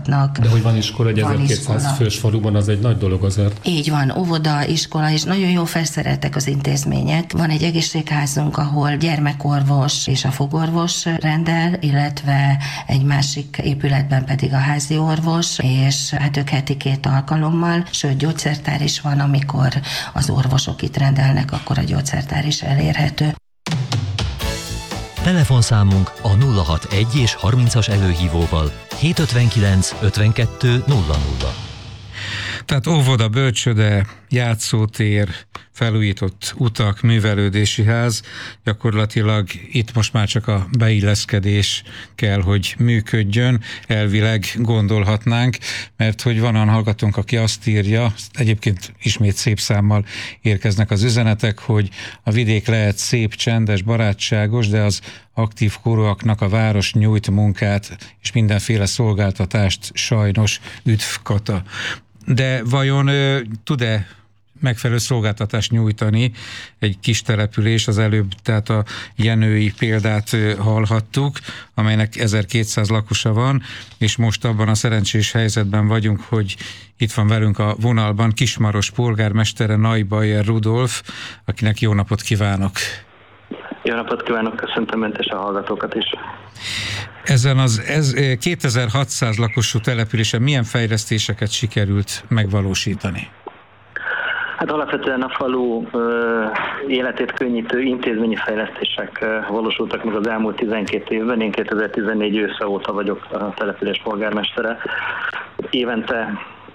járhatnak. De hogy van iskola, egy 1200 fős faluban, az egy nagy dolog azért. Így van, óvoda, iskola, és nagyon jó felszereltek az intézmények. Van egy egészségházunk, ahol gyermekorvos és a fogorvos rendel, illetve egy másik épületben pedig a házi orvos, és hát ők heti 2 alkalommal, sőt gyógyszertár is van, amikor az orvosok itt rendelnek, akkor a gyógyszertár is elérhető. Telefonszámunk a 061 és 30-as előhívóval 759 52 00. Tehát óvoda, bölcsöde, játszótér, felújított utak, művelődési ház, gyakorlatilag itt most már csak a beilleszkedés kell, hogy működjön, elvileg gondolhatnánk, mert hogy van olyan hallgatónk, aki azt írja, egyébként ismét szép számmal érkeznek az üzenetek, hogy a vidék lehet szép, csendes, barátságos, de az aktív korúaknak a város nyújt munkát és mindenféle szolgáltatást sajnos üdvkata. De vajon tud-e megfelelő szolgáltatást nyújtani egy kis település? Az előbb, tehát a jenői példát hallhattuk, amelynek 1200 lakosa van, és most abban a szerencsés helyzetben vagyunk, hogy itt van velünk a vonalban Kismaros polgármestere, Neubayer Rudolf, akinek jó napot kívánok! Jó napot kívánok, köszöntöm önt és a hallgatókat is! Ezen az 2600 lakosú településen milyen fejlesztéseket sikerült megvalósítani? Hát alapvetően a falu életét könnyítő intézményi fejlesztések valósultak meg az elmúlt 12 évben. Én 2014 ősze óta vagyok a település polgármestere. Évente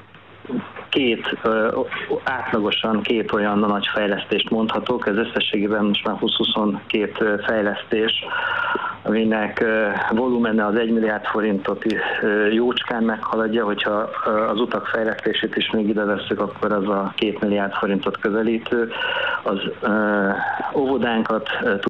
átlagosan két olyan nagy fejlesztést mondhatok, ez összességében most már 20-22 fejlesztés, aminek volumene az 1 milliárd forintot jócskán meghaladja, hogyha az utak fejlesztését is még ide vesszük, akkor az a 2 milliárd forintot közelítő. Az óvodánkat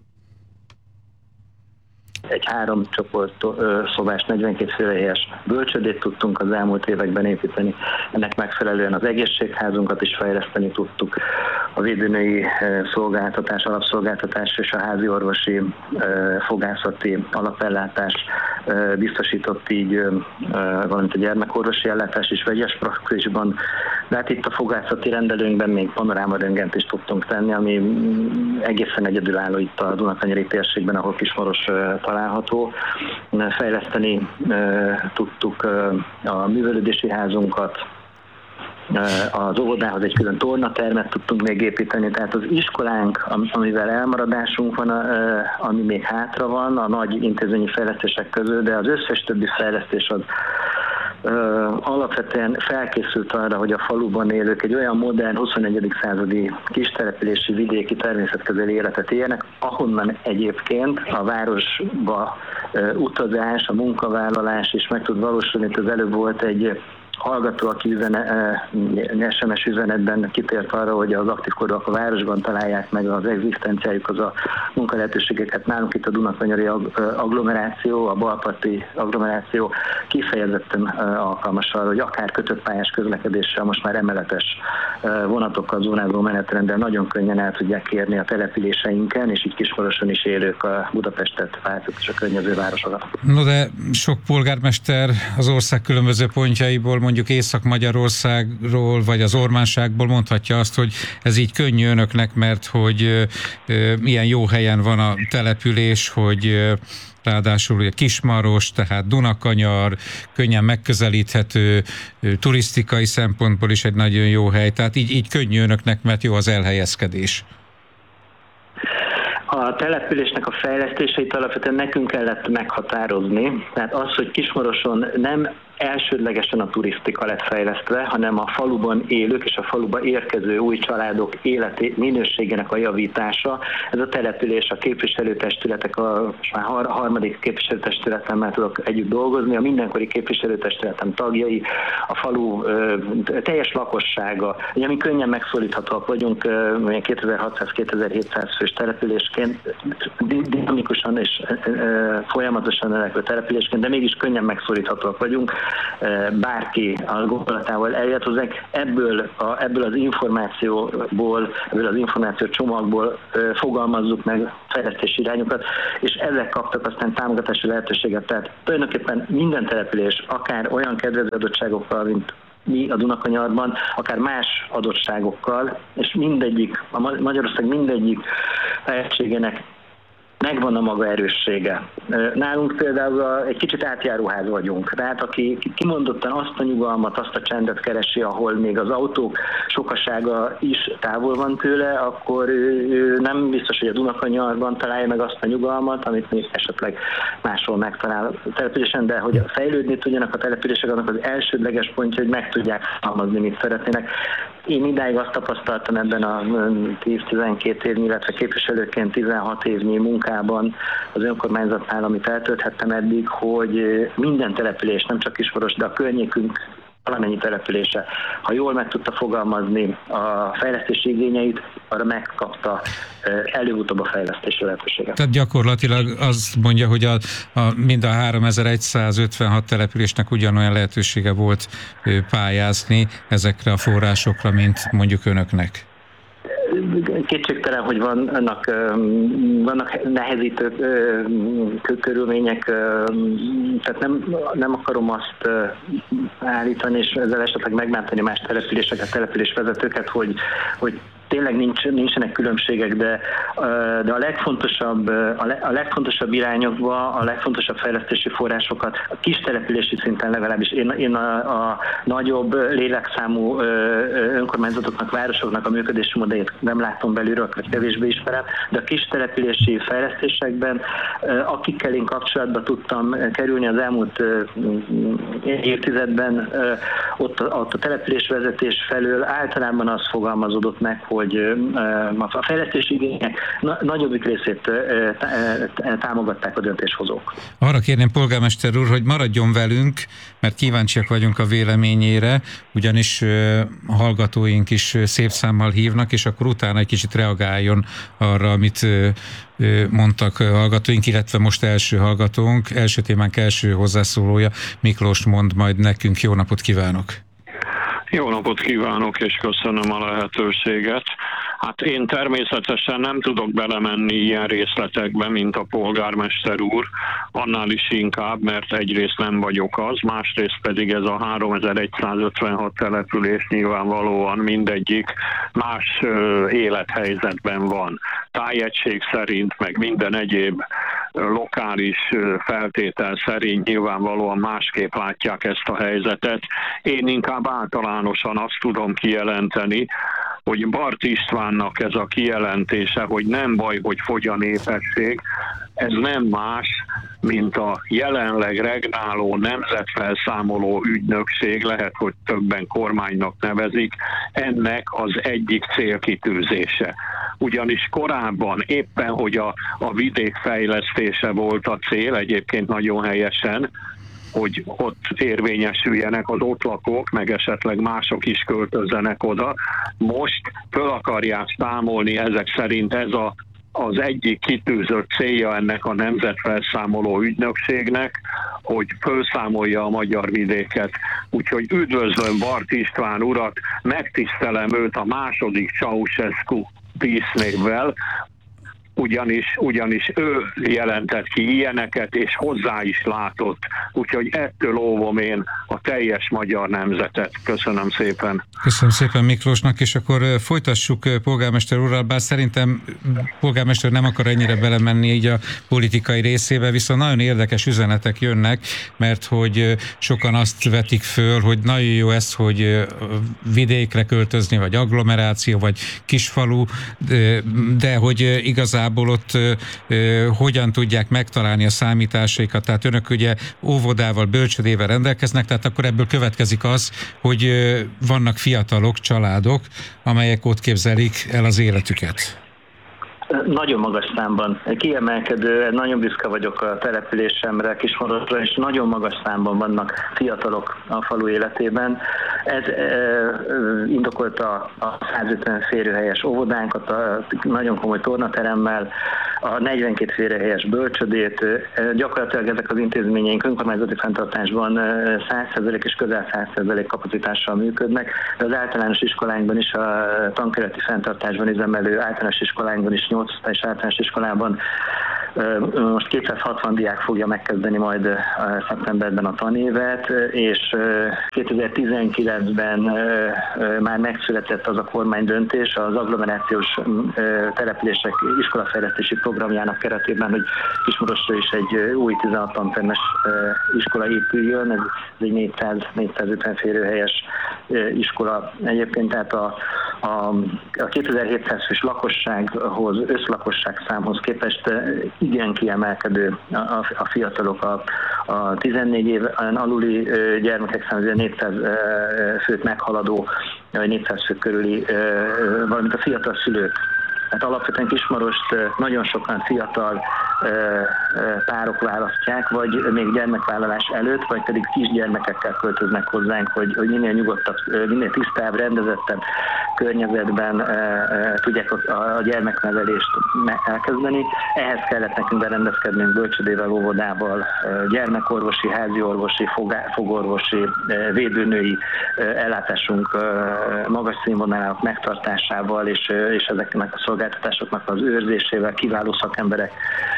egy 3 csoport szobás, 42 főhelyes bölcsödét tudtunk az elmúlt években építeni. Ennek megfelelően az egészségházunkat is fejleszteni tudtuk. A védőnői szolgáltatás, alapszolgáltatás és a házi orvosi fogászati alapellátás biztosított így, valamint a gyermekorvosi ellátás is vegyes praxisban. De hát itt a fogászati rendelőnkben még panorámaröntgent is tudtunk tenni, ami egészen egyedülálló itt a Dunakanyari térségben, ahol Kismaros található. Fejleszteni tudtuk a művelődési házunkat, az óvodához egy külön tornatermet tudtunk még építeni, tehát az iskolánk, amivel elmaradásunk van, ami még hátra van a nagy intézményi fejlesztések közül, de az összes többi fejlesztés az alapvetően felkészült arra, hogy a faluban élők egy olyan modern 21. századi kistelepülési vidéki természetközeli életet éljenek, ahonnan egyébként a városba utazás, a munkavállalás is meg tud valósulni. Itt az előbb volt egy hallgató, aki SMS üzenetben kitért arra, hogy az aktív korúak a városban találják meg az egzisztenciájuk, az a munkalehetőségeket. Nálunk itt a Dunakanyari agglomeráció, a balparti agglomeráció kifejezetten alkalmas arra, hogy akár kötött pályás közlekedéssel, most már emeletes vonatokkal, zónázó menetrenddel nagyon könnyen el tudják érni a településeinken, és így Kismaroson is élők a Budapestet, Vácot és a környező városokat. No de sok polgármester az ország különböző pontjaiból, mondjuk Észak-Magyarországról, vagy az Ormánságból mondhatja azt, hogy ez így könnyű önöknek, mert hogy milyen jó helyen van a település, hogy ráadásul ugye Kismaros, tehát Dunakanyar, könnyen megközelíthető, turisztikai szempontból is egy nagyon jó hely, tehát így könnyű önöknek, mert jó az elhelyezkedés. A településnek a fejlesztéseit alapvetően nekünk kellett meghatározni, tehát az, hogy Kismaroson nem elsődlegesen a turisztika lett fejlesztve, hanem a faluban élők és a faluba érkező új családok életi minőségének a javítása. Ez a település, a képviselőtestületek, most már harmadik képviselőtestületemmel tudok együtt dolgozni, a mindenkori képviselőtestületem tagjai, a falu teljes lakossága. Ugye mi könnyen megszólíthatóak vagyunk, 2600-2700 fős településként, dinamikusan és folyamatosan növekvő településként, de mégis könnyen megszólíthatóak vagyunk. bárki a gondolatával eljött hozzánk, ebből az információból, ebből az információcsomagból fogalmazzuk meg fejlesztési irányokat, és ezek kaptak aztán támogatási lehetőséget. Tehát tulajdonképpen minden település, akár olyan kedvező adottságokkal, mint mi a Dunakanyarban, akár más adottságokkal, és Magyarország mindegyik tehetségének megvan a maga erőssége. Nálunk például egy kicsit átjáróház vagyunk, tehát aki kimondottan azt a nyugalmat, azt a csendet keresi, ahol még az autók sokasága is távol van tőle, akkor ő nem biztos, hogy a Dunakanyarban találja meg azt a nyugalmat, amit még esetleg máshol megtalál a településen, de hogy fejlődni tudjanak a települések, annak az elsődleges pontja, hogy meg tudják fogalmazni, mit szeretnének. Én idáig azt tapasztaltam ebben a 10-12 évnyi, illetve képviselőként 16 évnyi munkában az önkormányzatnál, amit eltölthettem eddig, hogy minden település, nem csak Kismaros, de a környékünk valamennyi települése, ha jól meg tudta fogalmazni a fejlesztési igényeit, arra megkapta előbb-utóbb a fejlesztési lehetőséget. Tehát gyakorlatilag azt mondja, hogy mind a 3156 településnek ugyanolyan lehetősége volt pályázni ezekre a forrásokra, mint mondjuk önöknek. Kétségtelen, hogy vannak nehezítő körülmények, tehát nem akarom azt állítani, és ezzel esetleg megbántani más településeket, településvezetőket, hogy tényleg nincsenek különbségek, de a legfontosabb irányokba, a legfontosabb fejlesztési forrásokat a kis települési szinten legalábbis én a nagyobb lélekszámú önkormányzatoknak, városoknak a működési modelljét nem látom belülről, vagy kevésbé ismerem, de a kis települési fejlesztésekben, akikkel én kapcsolatba tudtam kerülni az elmúlt évtizedben, ott a településvezetés felől általában az fogalmazódott meg, hogy a fejlesztési igények nagyobbik részét támogatták a döntéshozók. Arra kérném polgármester úr, hogy maradjon velünk, mert kíváncsiak vagyunk a véleményére, ugyanis hallgatóink is szép számmal hívnak, és akkor utána egy kicsit reagáljon arra, amit mondtak hallgatóink, illetve most első hallgatónk, első témánk első hozzászólója, Miklós mond majd nekünk. Jó napot kívánok! Jó napot kívánok, és köszönöm a lehetőséget. Hát én természetesen nem tudok belemenni ilyen részletekbe, mint a polgármester úr, annál is inkább, mert egyrészt nem vagyok az, másrészt pedig ez a 3156 település nyilvánvalóan mindegyik más élethelyzetben van. Tájegység szerint, meg minden egyéb lokális feltétel szerint nyilvánvalóan másképp látják ezt a helyzetet. Én inkább általánosan azt tudom kijelenteni, hogy Bart Istvánnak ez a kijelentése, hogy nem baj, hogy fogy a népesség, ez nem más, mint a jelenleg regnáló nemzetfelszámoló ügynökség, lehet, hogy többen kormánynak nevezik, ennek az egyik célkitűzése. Ugyanis korábban éppen, hogy a vidék fejlesztése volt a cél, egyébként nagyon helyesen, hogy ott érvényesüljenek az ott lakók, meg esetleg mások is költözzenek oda. Most föl akarják számolni ezek szerint az egyik kitűzött célja ennek a nemzetfelszámoló ügynökségnek, hogy felszámolja a magyar vidéket. Úgyhogy üdvözlöm Bart István urat, megtisztelem őt a második Ceausescu dísznévvel, ugyanis ő jelentett ki ilyeneket, és hozzá is látott. Úgyhogy ettől óvom én a teljes magyar nemzetet. Köszönöm szépen. Köszönöm szépen Miklósnak, és akkor folytassuk polgármester úrral, bár szerintem polgármester nem akar ennyire belemenni így a politikai részébe, viszont nagyon érdekes üzenetek jönnek, mert hogy sokan azt vetik föl, hogy nagyon jó ez, hogy vidékre költözni, vagy agglomeráció, vagy kisfalu, de hogy igazából ott hogyan tudják megtalálni a számításaikat. Tehát önök ugye óvodával, bölcsödével rendelkeznek, tehát akkor ebből következik az, hogy vannak fiatalok, családok, amelyek ott képzelik el az életüket. Nagyon magas számban, kiemelkedő, nagyon büszke vagyok a településemre, Kismarosra, és nagyon magas számban vannak fiatalok a falu életében. Ez indokolta a 150 férőhelyes óvodánkat, a nagyon komoly tornateremmel, a 42 férőhelyes bölcsödét. Gyakorlatilag ezek az intézményeink önkormányzati fenntartásban 100% és közel 100% kapacitással működnek, de az általános iskolánkban is, a tankereti fenntartásban üzemelő általános iskolánkban is, 8 osztályos általános iskolában most 260 diák fogja megkezdeni majd szeptemberben a tanévet, és 2019-ben már megszületett az a kormánydöntés az agglomerációs települések iskolafejlesztési programjának keretében, hogy Kismarosra is egy új 16 tantermes iskola épüljön, ez egy 400-450 férőhelyes iskola. Egyébként tehát a 2700 fős lakossághoz, összlakosság számhoz képest igen kiemelkedő a fiatalok, a 14 éven aluli gyermekek számára 400 főt meghaladó, vagy 400 fő körüli, valamint a fiatal szülők. Hát alapvetően Kismarost nagyon sokan fiatal párok választják, vagy még gyermekvállalás előtt, vagy pedig kisgyermekekkel költöznek hozzánk, hogy minél nyugodtabb, minél tisztább, rendezettebb környezetben tudják a gyermeknevelést elkezdeni. Ehhez kellett nekünk berendezkednünk bölcsödével, óvodával, gyermekorvosi, háziorvosi, fogorvosi, védőnői ellátásunk magas színvonalának megtartásával, és ezeknek a szolgáltatásoknak az őrzésével kiváló szakemberek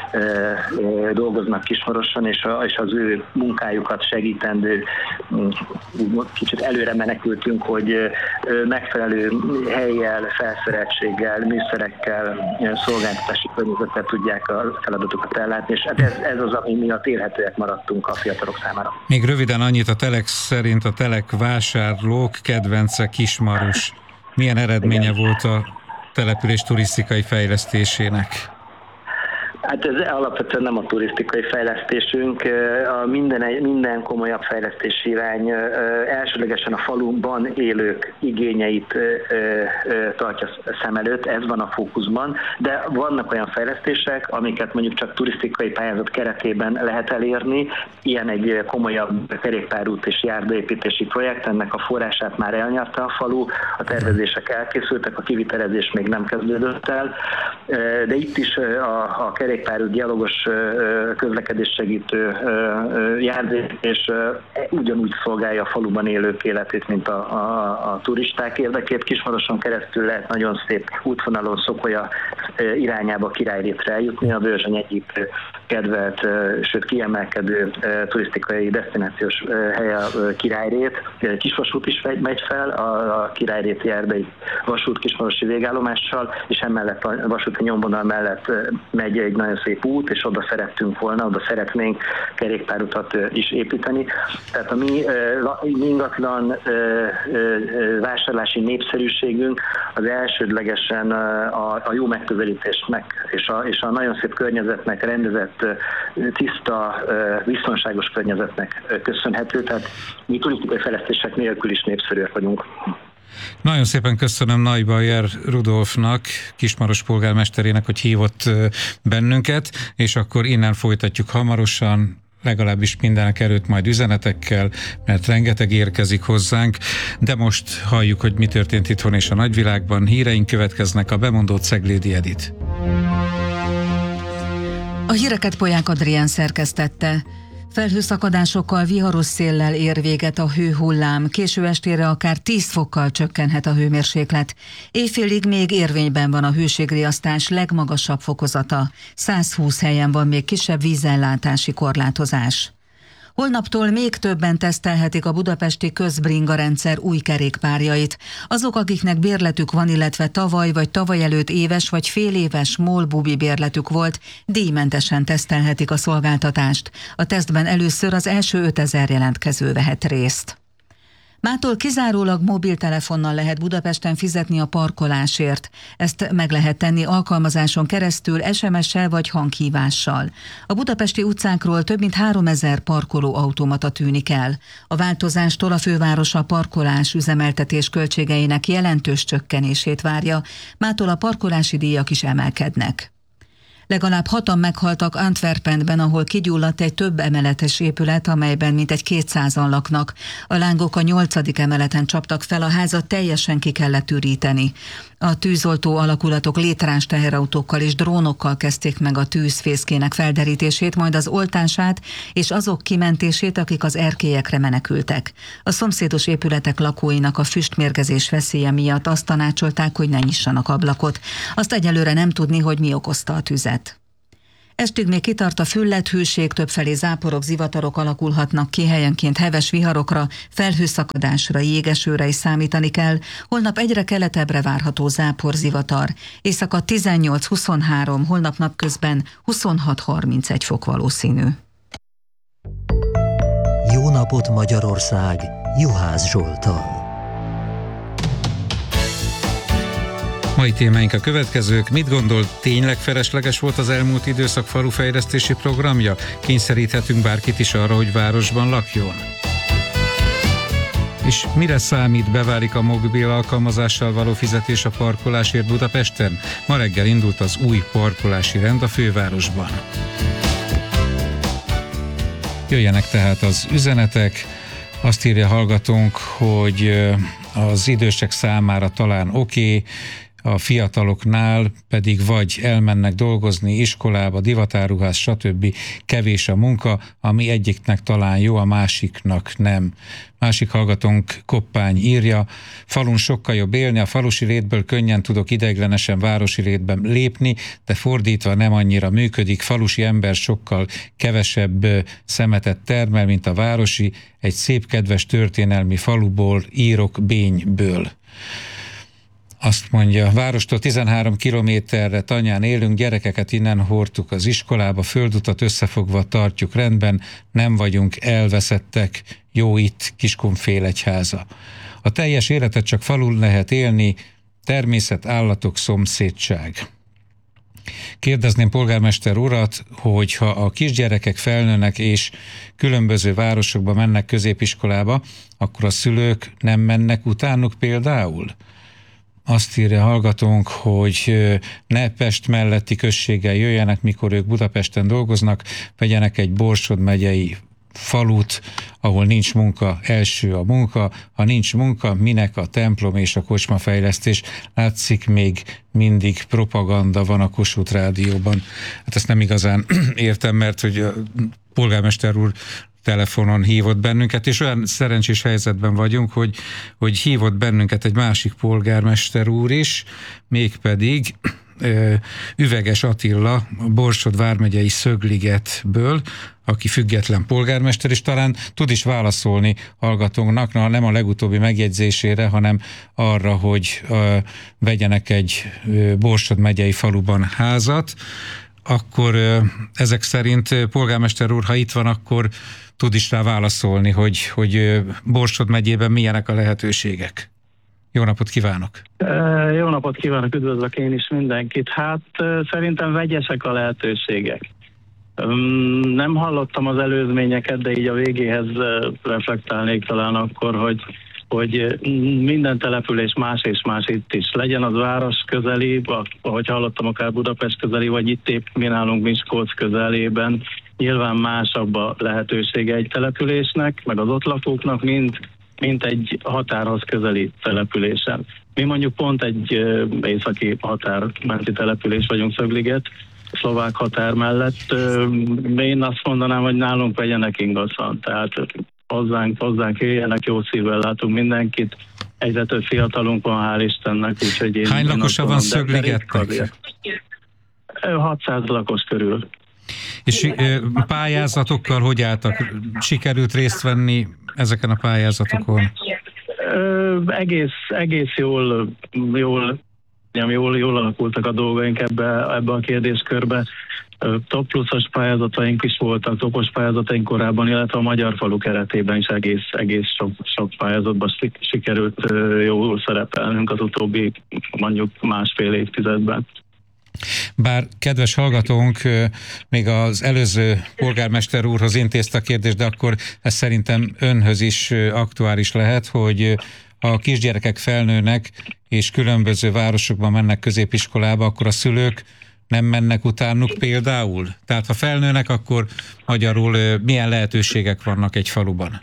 dolgoznak Kismaroson, és az ő munkájukat segítendő kicsit előre menekültünk, hogy megfelelő helyjel, felszereltséggel, műszerekkel, szolgáltatási környezettel tudják a feladatokat ellátni, és ez az, ami miatt élhetőek maradtunk a fiatalok számára. Még röviden annyit, a Telex szerint a Telek vásárlók kedvence Kismaros. Milyen eredménye volt a település turisztikai fejlesztésének? Hát ez alapvetően nem a turisztikai fejlesztésünk, minden komolyabb fejlesztési irány elsőlegesen a faluban élők igényeit tartja szem előtt, ez van a fókuszban, de vannak olyan fejlesztések, amiket mondjuk csak turisztikai pályázat keretében lehet elérni, ilyen egy komolyabb kerékpárút és járdaépítési projekt, ennek a forrását már elnyerte a falu, a tervezések elkészültek, a kivitelezés még nem kezdődött el, de itt is a kerékpárút, gyalogos közlekedés segítő járdaépítés ugyanúgy szolgálja a faluban élők életét, mint a turisták érdekét. Kismaroson keresztül lehet nagyon szép útvonalon Szokolya irányába Királyrétre eljutni, a Börzsöny egyik kedvelt, sőt kiemelkedő turisztikai desztinációs helye a Királyrét. Kisvasút is megy fel, a Királyréti erdei vasút kismarosi végállomással, és emellett a vasúti nyomvonal mellett megy egy nagyon szép út, és oda szeretnénk kerékpárutat is építeni. Tehát a mi ingatlan vásárlási népszerűségünk az elsődlegesen a jó megközelítésnek és a nagyon szép környezetnek, rendezett, tiszta, biztonságos környezetnek köszönhető. Tehát mi turisztikai fejlesztések nélkül is népszerűek vagyunk. Nagyon szépen köszönöm Nagy-Bajer Rudolfnak, Kismaros polgármesterének, hogy hívott bennünket, és akkor innen folytatjuk hamarosan, legalábbis mindenek előtt majd üzenetekkel, mert rengeteg érkezik hozzánk, de most halljuk, hogy mi történt itthon és a nagyvilágban. Híreink következnek, a bemondott Ceglédi Edit. A híreket Polyák Adrián szerkesztette. Felhőszakadásokkal, viharos széllel ér véget a hőhullám, késő estére akár 10 fokkal csökkenhet a hőmérséklet. Éjfélig még érvényben van a hőségriasztás legmagasabb fokozata. 120 helyen van még kisebb vízellátási korlátozás. Holnaptól még többen tesztelhetik a budapesti közbringa rendszer új kerékpárjait. Azok, akiknek bérletük van, illetve tavaly vagy tavaly előtt éves vagy féléves MOL bubi bérletük volt, díjmentesen tesztelhetik a szolgáltatást. A tesztben először az első 5000 jelentkező vehet részt. Mától kizárólag mobiltelefonnal lehet Budapesten fizetni a parkolásért. Ezt meg lehet tenni alkalmazáson keresztül, SMS-sel vagy hanghívással. A budapesti utcákról több mint 3000 parkolóautomata tűnik el. A változástól a főváros a parkolás üzemeltetés költségeinek jelentős csökkenését várja, mától a parkolási díjak is emelkednek. Legalább 6-an meghaltak Antwerpenben, ahol kigyulladt egy több emeletes épület, amelyben mintegy 200-an laknak. A lángok a 8. emeleten csaptak fel, a házat teljesen ki kellett üríteni. A tűzoltó alakulatok létráns teherautókkal és drónokkal kezdték meg a tűzfészkének felderítését, majd az oltását és azok kimentését, akik az erkélyekre menekültek. A szomszédos épületek lakóinak a füstmérgezés veszélye miatt azt tanácsolták, hogy ne nyissanak ablakot. Azt egyelőre nem tudni, hogy mi okozta a tüzet. Estig még kitart a fülledhőség, többfelé záporok, zivatarok alakulhatnak ki, helyenként heves viharokra, felhőszakadásra, jégesőre is számítani kell. Holnap egyre keletebbre várható zápor-zivatar. Éjszaka 18-23, holnap napközben 26-31 fok valószínű. Jó napot Magyarország! Juhász Zsolttal. Mai témáink a következők. Mit gondol, tényleg felesleges volt az elmúlt időszak falufejlesztési programja? Kényszeríthetünk bárkit is arra, hogy városban lakjon? És mire számít, beválik a mobil alkalmazással való fizetés a parkolásért Budapesten? Ma reggel indult az új parkolási rend a fővárosban. Jöjjenek tehát az üzenetek. Azt írja hallgatónk, hogy az idősek számára talán oké, a fiataloknál pedig vagy elmennek dolgozni, iskolába, divatáruház, stb. Kevés a munka, ami egyiknek talán jó, a másiknak nem. Másik hallgatónk Koppány írja, falun sokkal jobb élni, a falusi létből könnyen tudok ideiglenesen városi létben lépni, de fordítva nem annyira működik, falusi ember sokkal kevesebb szemetet termel, mint a városi, egy szép, kedves történelmi faluból írok Bényből. Azt mondja, várostól 13 kilométerre Tanyán élünk, gyerekeket innen hordtuk az iskolába, földutat összefogva tartjuk rendben, nem vagyunk elveszettek, jó itt Kiskunfélegyháza. A teljes életet csak falun lehet élni, természet, állatok, szomszédság. Kérdezném polgármester urat, hogy ha a kisgyerekek felnőnek és különböző városokba mennek középiskolába, akkor a szülők nem mennek utánuk például? Azt írja hallgatónk, hogy ne Pest melletti községgel jöjjenek, mikor ők Budapesten dolgoznak, vegyenek egy Borsod megyei falut, ahol nincs munka, első a munka, ha nincs munka, minek a templom és a kocsmafejlesztés. Látszik, még mindig propaganda van a Kossuth Rádióban. Hát ezt nem igazán értem, mert hogy a polgármester úr telefonon hívott bennünket, és olyan szerencsés helyzetben vagyunk, hogy hívott bennünket egy másik polgármester úr is, mégpedig Üveges Attila, a Borsod vármegyei Szögligetből, aki független polgármester, és talán tud is válaszolni hallgatónknak, nem a legutóbbi megjegyzésére, hanem arra, hogy vegyenek egy Borsod megyei faluban házat. Akkor ezek szerint, polgármester úr, ha itt van, akkor tud is rá válaszolni, hogy Borsod megyében milyenek a lehetőségek. Jó napot kívánok! Jó napot kívánok, üdvözlök én is mindenkit. Hát szerintem vegyesek a lehetőségek. Nem hallottam az előzményeket, de így a végéhez reflektálnék talán akkor, hogy minden település más és más itt is. Legyen az város közeli, ahogy hallottam, akár Budapest közeli, vagy itt épp mi nálunk Miskolc közelében. Nyilván másabb a lehetősége egy településnek, meg az ott lakóknak, mint egy határhoz közeli településen. Mi mondjuk pont egy északi határmenti település vagyunk, Szögliget, szlovák határ mellett. Én azt mondanám, hogy nálunk vegyenek ingatlan, tehát hozzánk jöjjenek, jó szívvel látunk mindenkit. Egyre több fiatalunk van, hál' Istennek. Úgyhogy hány lakosa van Szögligetnek? 600 lakos körül. És pályázatokkal hogy álltak? Sikerült részt venni ezeken a pályázatokon? Egész jól alakultak a dolgaink ebbe a kérdéskörbe. Top pluszos pályázataink is voltak, topos pályázataink korábban, illetve a Magyar Falu keretében is egész sok pályázatban sikerült jól szerepelnünk az utóbbi mondjuk másfél évtizedben. Bár kedves hallgatónk még az előző polgármester úrhoz intézte a kérdést, de akkor ez szerintem önhöz is aktuális lehet, hogy ha a kisgyerekek felnőnek és különböző városokban mennek középiskolába, akkor a szülők nem mennek utánuk például? Tehát ha felnőnek, akkor magyarul milyen lehetőségek vannak egy faluban?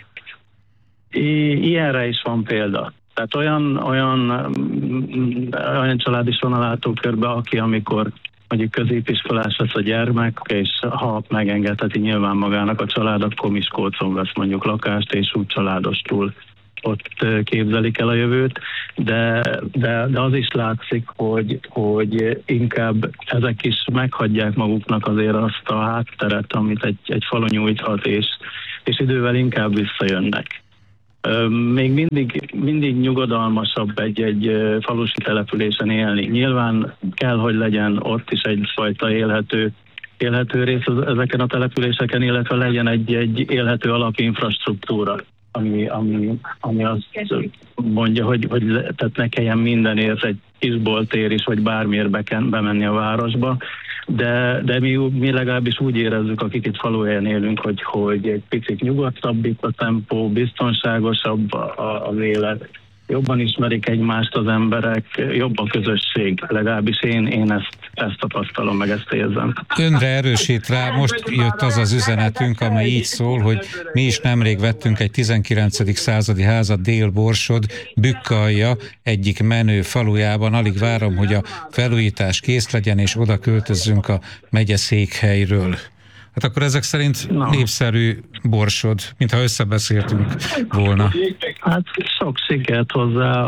Ilyenre is van példa. Tehát olyan család is van a látókörben, aki amikor mondjuk középiskolás lesz a gyermek, és ha megengedheti nyilván magának a család, akkor Miskolcon vesz mondjuk lakást, és úgy családostul ott képzelik el a jövőt, de az is látszik, hogy inkább ezek is meghagyják maguknak azért azt a hátteret, amit egy falu nyújthat, és idővel inkább visszajönnek. Még mindig nyugodalmasabb egy falusi településen élni. Nyilván kell, hogy legyen ott is egyfajta élhető rész ezeken a településeken, illetve legyen egy élhető alapinfrastruktúra, ami azt mondja, hogy tehát ne kelljen mindenért egy kisboltért is, vagy bármiért bemenni a városba, de mi legalábbis úgy érezzük, akik itt faluhelyen élünk, hogy egy picit nyugodtabb itt a tempó, biztonságosabb az élet, jobban ismerik egymást az emberek, jobb a közösség, legalábbis én ezt tapasztalom, meg ezt érzem. Önre erősít rá, most jött az üzenetünk, amely így szól, hogy mi is nemrég vettünk egy 19. századi házat Dél-Borsod, Bükkalja egyik menő falujában. Alig várom, hogy a felújítás kész legyen, és oda költözzünk a megyeszékhelyről. Hát akkor ezek szerint népszerű Borsod, mintha összebeszéltünk volna. Hát sok sikert hozzá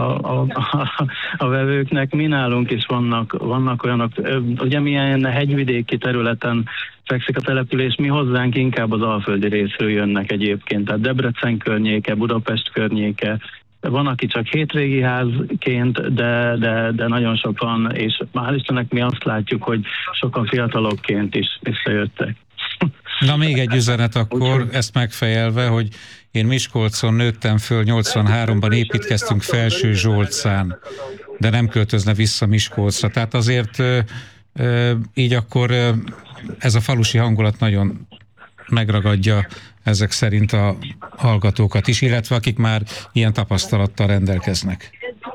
a vevőknek. Mi nálunk is vannak olyanok, ugye milyen hegyvidéki területen fekszik a település, mi hozzánk inkább az alföldi részről jönnek egyébként, tehát Debrecen környéke, Budapest környéke. Van, aki csak hétvégi házként, de nagyon sokan, és hál' Istennek mi azt látjuk, hogy sokan fiatalokként is visszajöttek. Na még egy üzenet akkor, ezt megfejelve, hogy én Miskolcon nőttem föl, 83-ban építkeztünk Felső Zsolcán, de nem költözne vissza Miskolcra. Tehát azért így akkor ez a falusi hangulat nagyon megragadja ezek szerint a hallgatókat is, illetve akik már ilyen tapasztalattal rendelkeznek.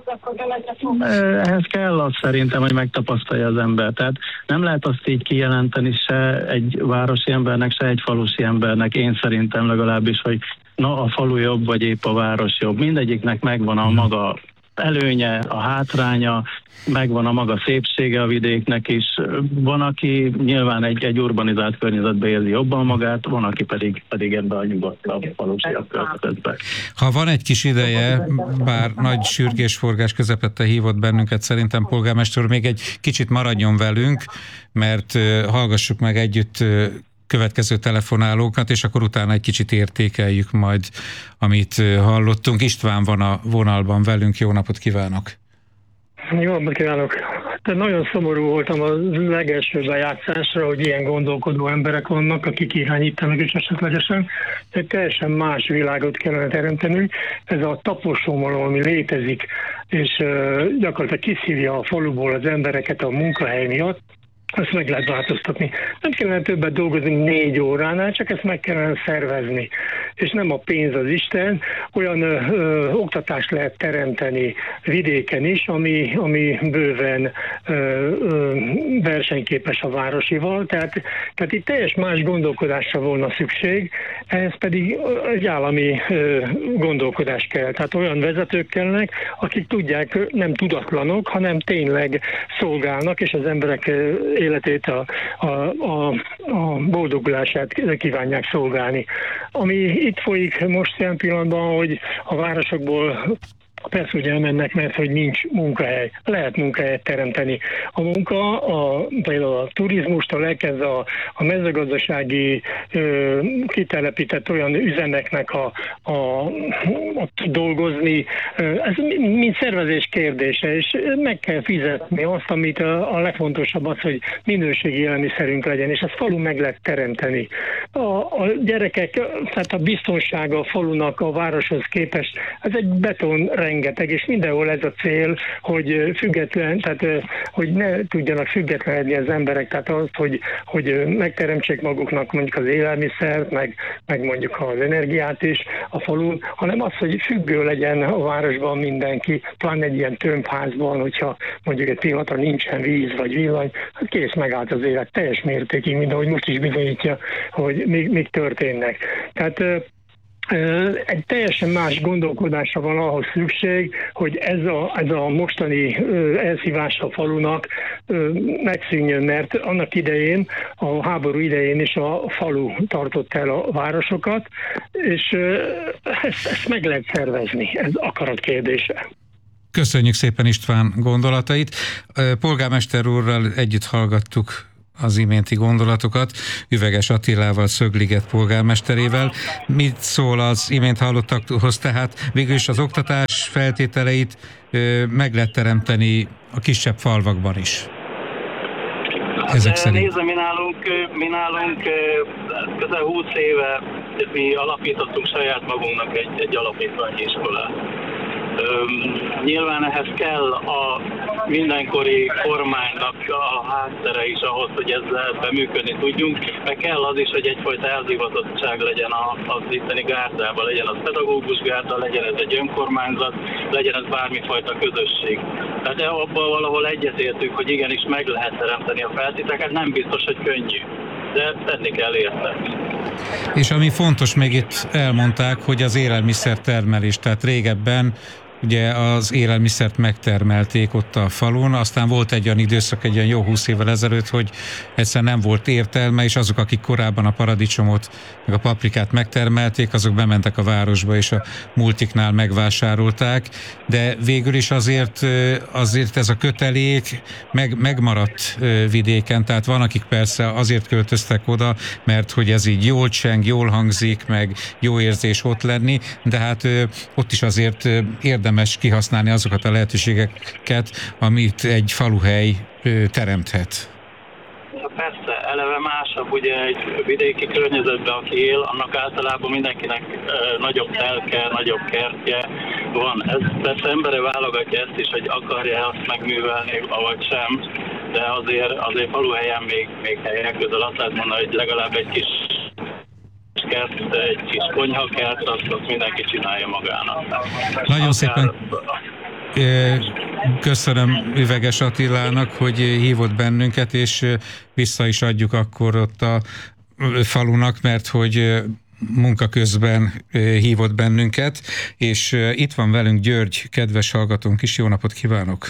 Ehhez kell az szerintem, hogy megtapasztalja az ember. Tehát nem lehet azt így kijelenteni se egy városi embernek, se egy falusi embernek, én szerintem legalábbis, hogy a falu jobb, vagy épp a város jobb. Mindegyiknek megvan a maga előnye, a hátránya, megvan a maga szépsége a vidéknek is. Van, aki nyilván egy urbanizált környezetbe érzi jobban magát, van, aki pedig ebbe a nyugodtabb falusiak környezetbe. Ha van egy kis ideje, bár nagy sürgésforgás közepette hívott bennünket, szerintem polgármester úr, még egy kicsit maradjon velünk, mert hallgassuk meg együtt következő telefonálókat, és akkor utána egy kicsit értékeljük majd, amit hallottunk. István van a vonalban velünk, jó napot kívánok! Jó napot kívánok! De nagyon szomorú voltam a legelső bejátszásra, hogy ilyen gondolkodó emberek vannak, akik irányítanak is esetlegesen. De teljesen más világot kellene teremtenünk. Ez a taposómalom, ami létezik, és gyakorlatilag kiszívja a faluból az embereket a munkahely miatt, ezt meg lehet változtatni. Nem kellene többet dolgozni 4 óránál, csak ezt meg kellene szervezni. És nem a pénz az Isten, olyan oktatást lehet teremteni vidéken is, ami bőven versenyképes a városival. Tehát itt teljes más gondolkodásra volna szükség, ehhez pedig egy állami gondolkodás kell. Tehát olyan vezetők kellnek, akik tudják, nem tudatlanok, hanem tényleg szolgálnak, és az emberek életét, a boldogulását kívánják szolgálni. Ami itt folyik most ilyen pillanatban, hogy a városokból persze, hogy elmennek, mert hogy nincs munkahely. Lehet munkahelyet teremteni. A munka, például a turizmustól elkezdve a mezőgazdasági kitelepített olyan üzemeknek a dolgozni, ez mind szervezés kérdése, és meg kell fizetni azt, amit a legfontosabb az, hogy minőségi élelmiszerünk legyen, és ezt falu meg lehet teremteni. A gyerekek, tehát a biztonsága a falunak a városhoz képest, ez egy betonreng rengeteg, és mindenhol ez a cél, hogy független, tehát hogy ne tudjanak függetlenedni az emberek, tehát az, hogy megteremtsék maguknak mondjuk az élelmiszert, meg mondjuk az energiát is a falun, hanem az, hogy függő legyen a városban mindenki, pláne egy ilyen tömbházban, hogyha mondjuk egy pillanatra nincsen víz vagy villany, hát kész, megállt az élet teljes mértékig, mint ahogy most is bizonyítja, hogy még történnek. Tehát egy teljesen más gondolkodásra van ahhoz szükség, hogy ez a mostani elszívás a falunak megszűnjön, mert annak idején, a háború idején is a falu tartott el a városokat, és ezt meg lehet szervezni, ez akarat kérdése. Köszönjük szépen István gondolatait. Polgármester úrral együtt hallgattuk az iménti gondolatokat, Üveges Attilával, Szögliget polgármesterével. Mit szól az imént hallottakhoz? Tehát végül is az oktatás feltételeit meg lehet teremteni a kisebb falvakban is. Ezek szerint. Nézze, mi nálunk közel 20 éve mi alapítottunk saját magunknak egy alapítványi iskolát. Nyilván ehhez kell a mindenkori kormánynak a háttere is ahhoz, hogy ezzel beműködni tudjunk, meg kell az is, hogy egyfajta elhivatottság legyen az itteni gárdában, legyen az pedagógus gárda, legyen ez egy önkormányzat, legyen ez bármifajta közösség. Tehát abban valahol egyetértünk, hogy igenis meg lehet teremteni a feltételeket, nem biztos, hogy könnyű, de tenni kell érte. És ami fontos, még itt elmondták, hogy az élelmiszertermelés, tehát régebben ugye az élelmiszert megtermelték ott a falun, aztán volt egy olyan időszak, egy olyan jó 20 évvel ezelőtt, hogy egyszerűen nem volt értelme, és azok, akik korábban a paradicsomot, meg a paprikát megtermelték, azok bementek a városba, és a multiknál megvásárolták, de végül is azért ez a kötelék megmaradt vidéken, tehát van, akik persze azért költöztek oda, mert hogy ez így jól cseng, jól hangzik, meg jó érzés ott lenni, de hát ott is azért érdemes kihasználni azokat a lehetőségeket, amit egy faluhely teremthet. Persze, eleve másabb, ugye egy vidéki környezetben, aki él, annak általában mindenkinek nagyobb telke, nagyobb kertje van. Ez persze embere válogatja ezt is, hogy akarja azt megművelni, avagy sem, de azért faluhelyen még helyek közül azt lehet mondani, hogy legalább egy kis kert, egy kis konyhakert, azt mindenki csinálja magának. Nagyon szépen köszönöm Üveges Attilának, hogy hívott bennünket, és vissza is adjuk akkor ott a falunak, mert hogy munka közben hívott bennünket, és itt van velünk György, kedves hallgatónk is. Jó napot kívánok!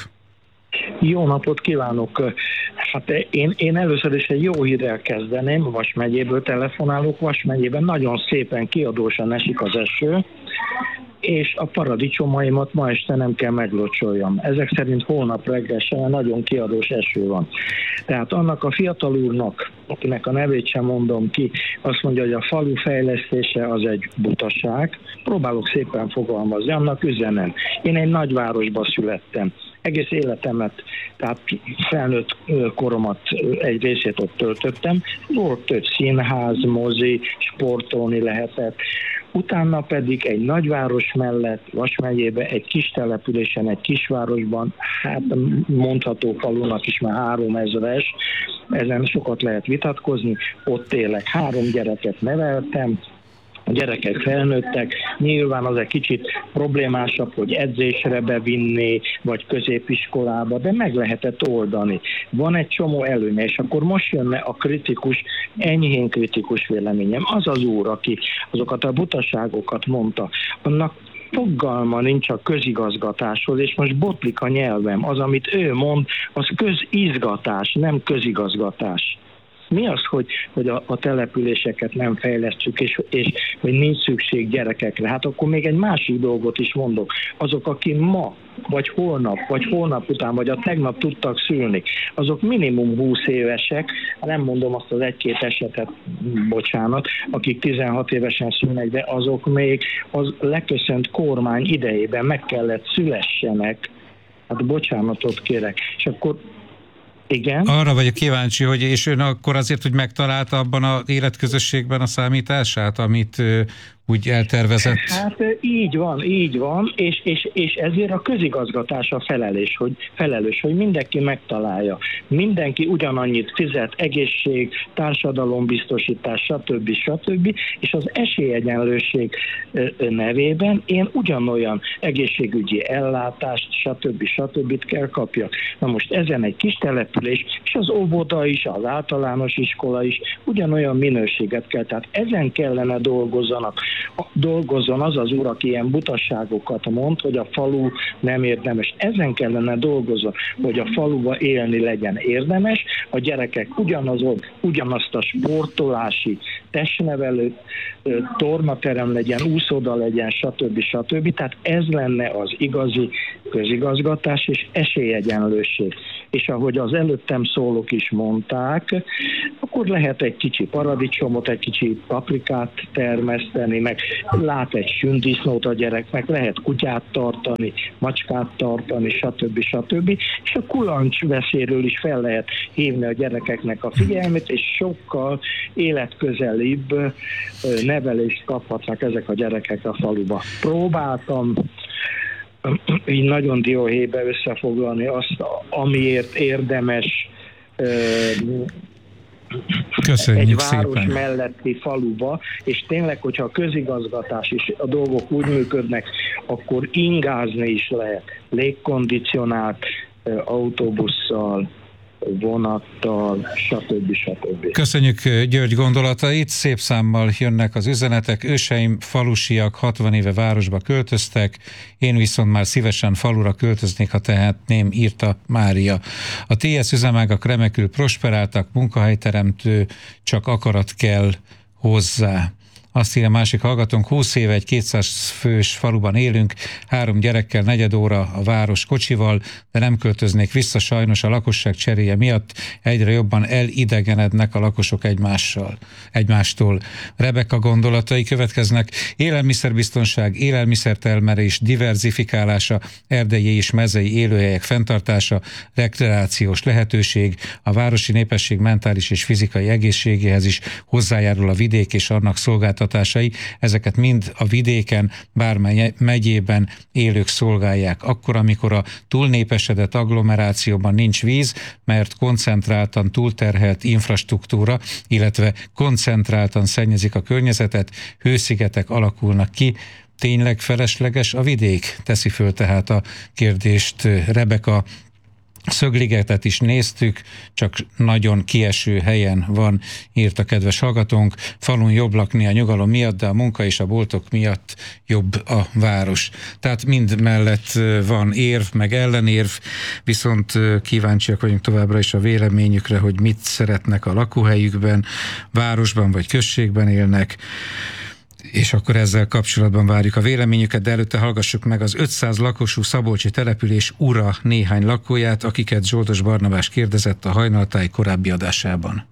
Jó napot kívánok! Hát én először is egy jó hírrel kezdeném, Vas megyéből telefonálok. Vas megyében nagyon szépen kiadósan esik az eső, és a paradicsomaimat ma este nem kell meglocsoljam. Ezek szerint holnap reggel sem nagyon kiadós eső van. Tehát annak a fiatal úrnak, akinek a nevét sem mondom ki, azt mondja, hogy a falu fejlesztése az egy butaság. Próbálok szépen fogalmazni, annak üzenem. Én egy nagyvárosba születtem. Egész életemet, tehát felnőtt koromat egy részét ott töltöttem. Volt több színház, mozi, sportolni lehetett. Utána pedig egy nagyváros mellett, Vas megyébe, egy kis településen, egy kisvárosban, hát mondható falunak is már 3000-es, ezen sokat lehet vitatkozni, ott élek, 3 gyereket neveltem, a gyerekek felnőttek, nyilván az egy kicsit problémásabb, hogy edzésre bevinni, vagy középiskolába, de meg lehetett oldani. Van egy csomó előnye, és akkor most jönne a kritikus, enyhén kritikus véleményem. Az az úr, aki azokat a butaságokat mondta, annak fogalma nincs a közigazgatáshoz, és most botlik a nyelvem. Az, amit ő mond, az közizgatás, nem közigazgatás. Mi az, hogy a településeket nem fejlesztjük, és hogy nincs szükség gyerekekre? Hát akkor még egy másik dolgot is mondok. Azok, akik ma, vagy holnap után, vagy a tegnap tudtak szülni, azok minimum 20 évesek, nem mondom azt az 1-2 esetet, bocsánat, akik 16 évesen szülnek, de azok még az leköszönt kormány idejében meg kellett szülessenek. Hát bocsánatot kérek. És akkor igen. Arra vagyok kíváncsi, hogy és ön akkor azért, hogy megtalálta abban az életközösségben a számítását, amit úgy eltervezett? Hát így van, és ezért a közigazgatás a felelős, hogy mindenki megtalálja. Mindenki ugyanannyit fizet, egészség, társadalombiztosítás, stb. És az esélyegyenlőség nevében én ugyanolyan egészségügyi ellátást, stb. Kell kapjak. Na most ezen egy kis település, és az óvoda is, az általános iskola is ugyanolyan minőséget kell. Tehát ezen kellene dolgozzon az az úr, aki ilyen butasságokat mond, hogy a falu nem érdemes. Ezen kellene dolgozzon, hogy a faluba élni legyen érdemes, a gyerekek ugyanazt a sportolási, testnevelő, tornaterem legyen, úszoda legyen, stb. Tehát ez lenne az igazi közigazgatás és esélyegyenlőség. És ahogy az előttem szólók is mondták, akkor lehet egy kicsi paradicsomot, egy kicsi paprikát termeszteni, meg lát egy sündisznót a gyerek, meg lehet kutyát tartani, macskát tartani, stb. És a kulancsveszélyről is fel lehet hívni a gyerekeknek a figyelmét, és sokkal életközelibb nevelést kaphatnak ezek a gyerekek a faluba. Próbáltam így nagyon dióhéjbe összefoglalni azt, amiért érdemes Köszönjük egy város szépen. melletti faluba, és tényleg, hogyha a közigazgatás és a dolgok úgy működnek, akkor ingázni is lehet, légkondicionált autóbusszal, vonattal, stb. Köszönjük György gondolatait, szép számmal jönnek az üzenetek. Őseim falusiak 60 éve városba költöztek, én viszont már szívesen falura költöznék, ha tehetném, írta Mária. A TS üzemágak remekül prosperáltak, munkahelyteremtő, csak akarat kell hozzá. Azt írja másik hallgatónk, 20 éve egy 200 fős faluban élünk, 3 gyerekkel, 4 óra a város kocsival, de nem költöznék vissza, sajnos a lakosság cseréje miatt egyre jobban elidegenednek a lakosok egymástól. Rebeka gondolatai következnek: élelmiszerbiztonság, élelmiszertermelés diverzifikálása, erdei és mezei élőhelyek fenntartása, rekreációs lehetőség, a városi népesség mentális és fizikai egészségéhez is hozzájárul a vidék és annak szolgáltatásai. Ezeket mind a vidéken, bármely megyében élők szolgálják. Akkor, amikor a túlnépesedett agglomerációban nincs víz, mert koncentráltan túlterhelt infrastruktúra, illetve koncentráltan szennyezik a környezetet, hőszigetek alakulnak ki. Tényleg felesleges a vidék? Teszi föl tehát a kérdést Rebeka. Szögligetet is néztük, csak nagyon kieső helyen van, írta kedves hallgatónk. Falun jobb lakni a nyugalom miatt, de a munka és a boltok miatt jobb a város. Tehát mind mellett van érv, meg ellenérv, viszont kíváncsiak vagyunk továbbra is a véleményükre, hogy mit szeretnek a lakóhelyükben, városban vagy községben élnek, és akkor ezzel kapcsolatban várjuk a véleményüket, de előtte hallgassuk meg az 500 lakosú szabolcsi település ura néhány lakóját, akiket Zsoldos Barnabás kérdezett a Hajnaltáj korábbi adásában.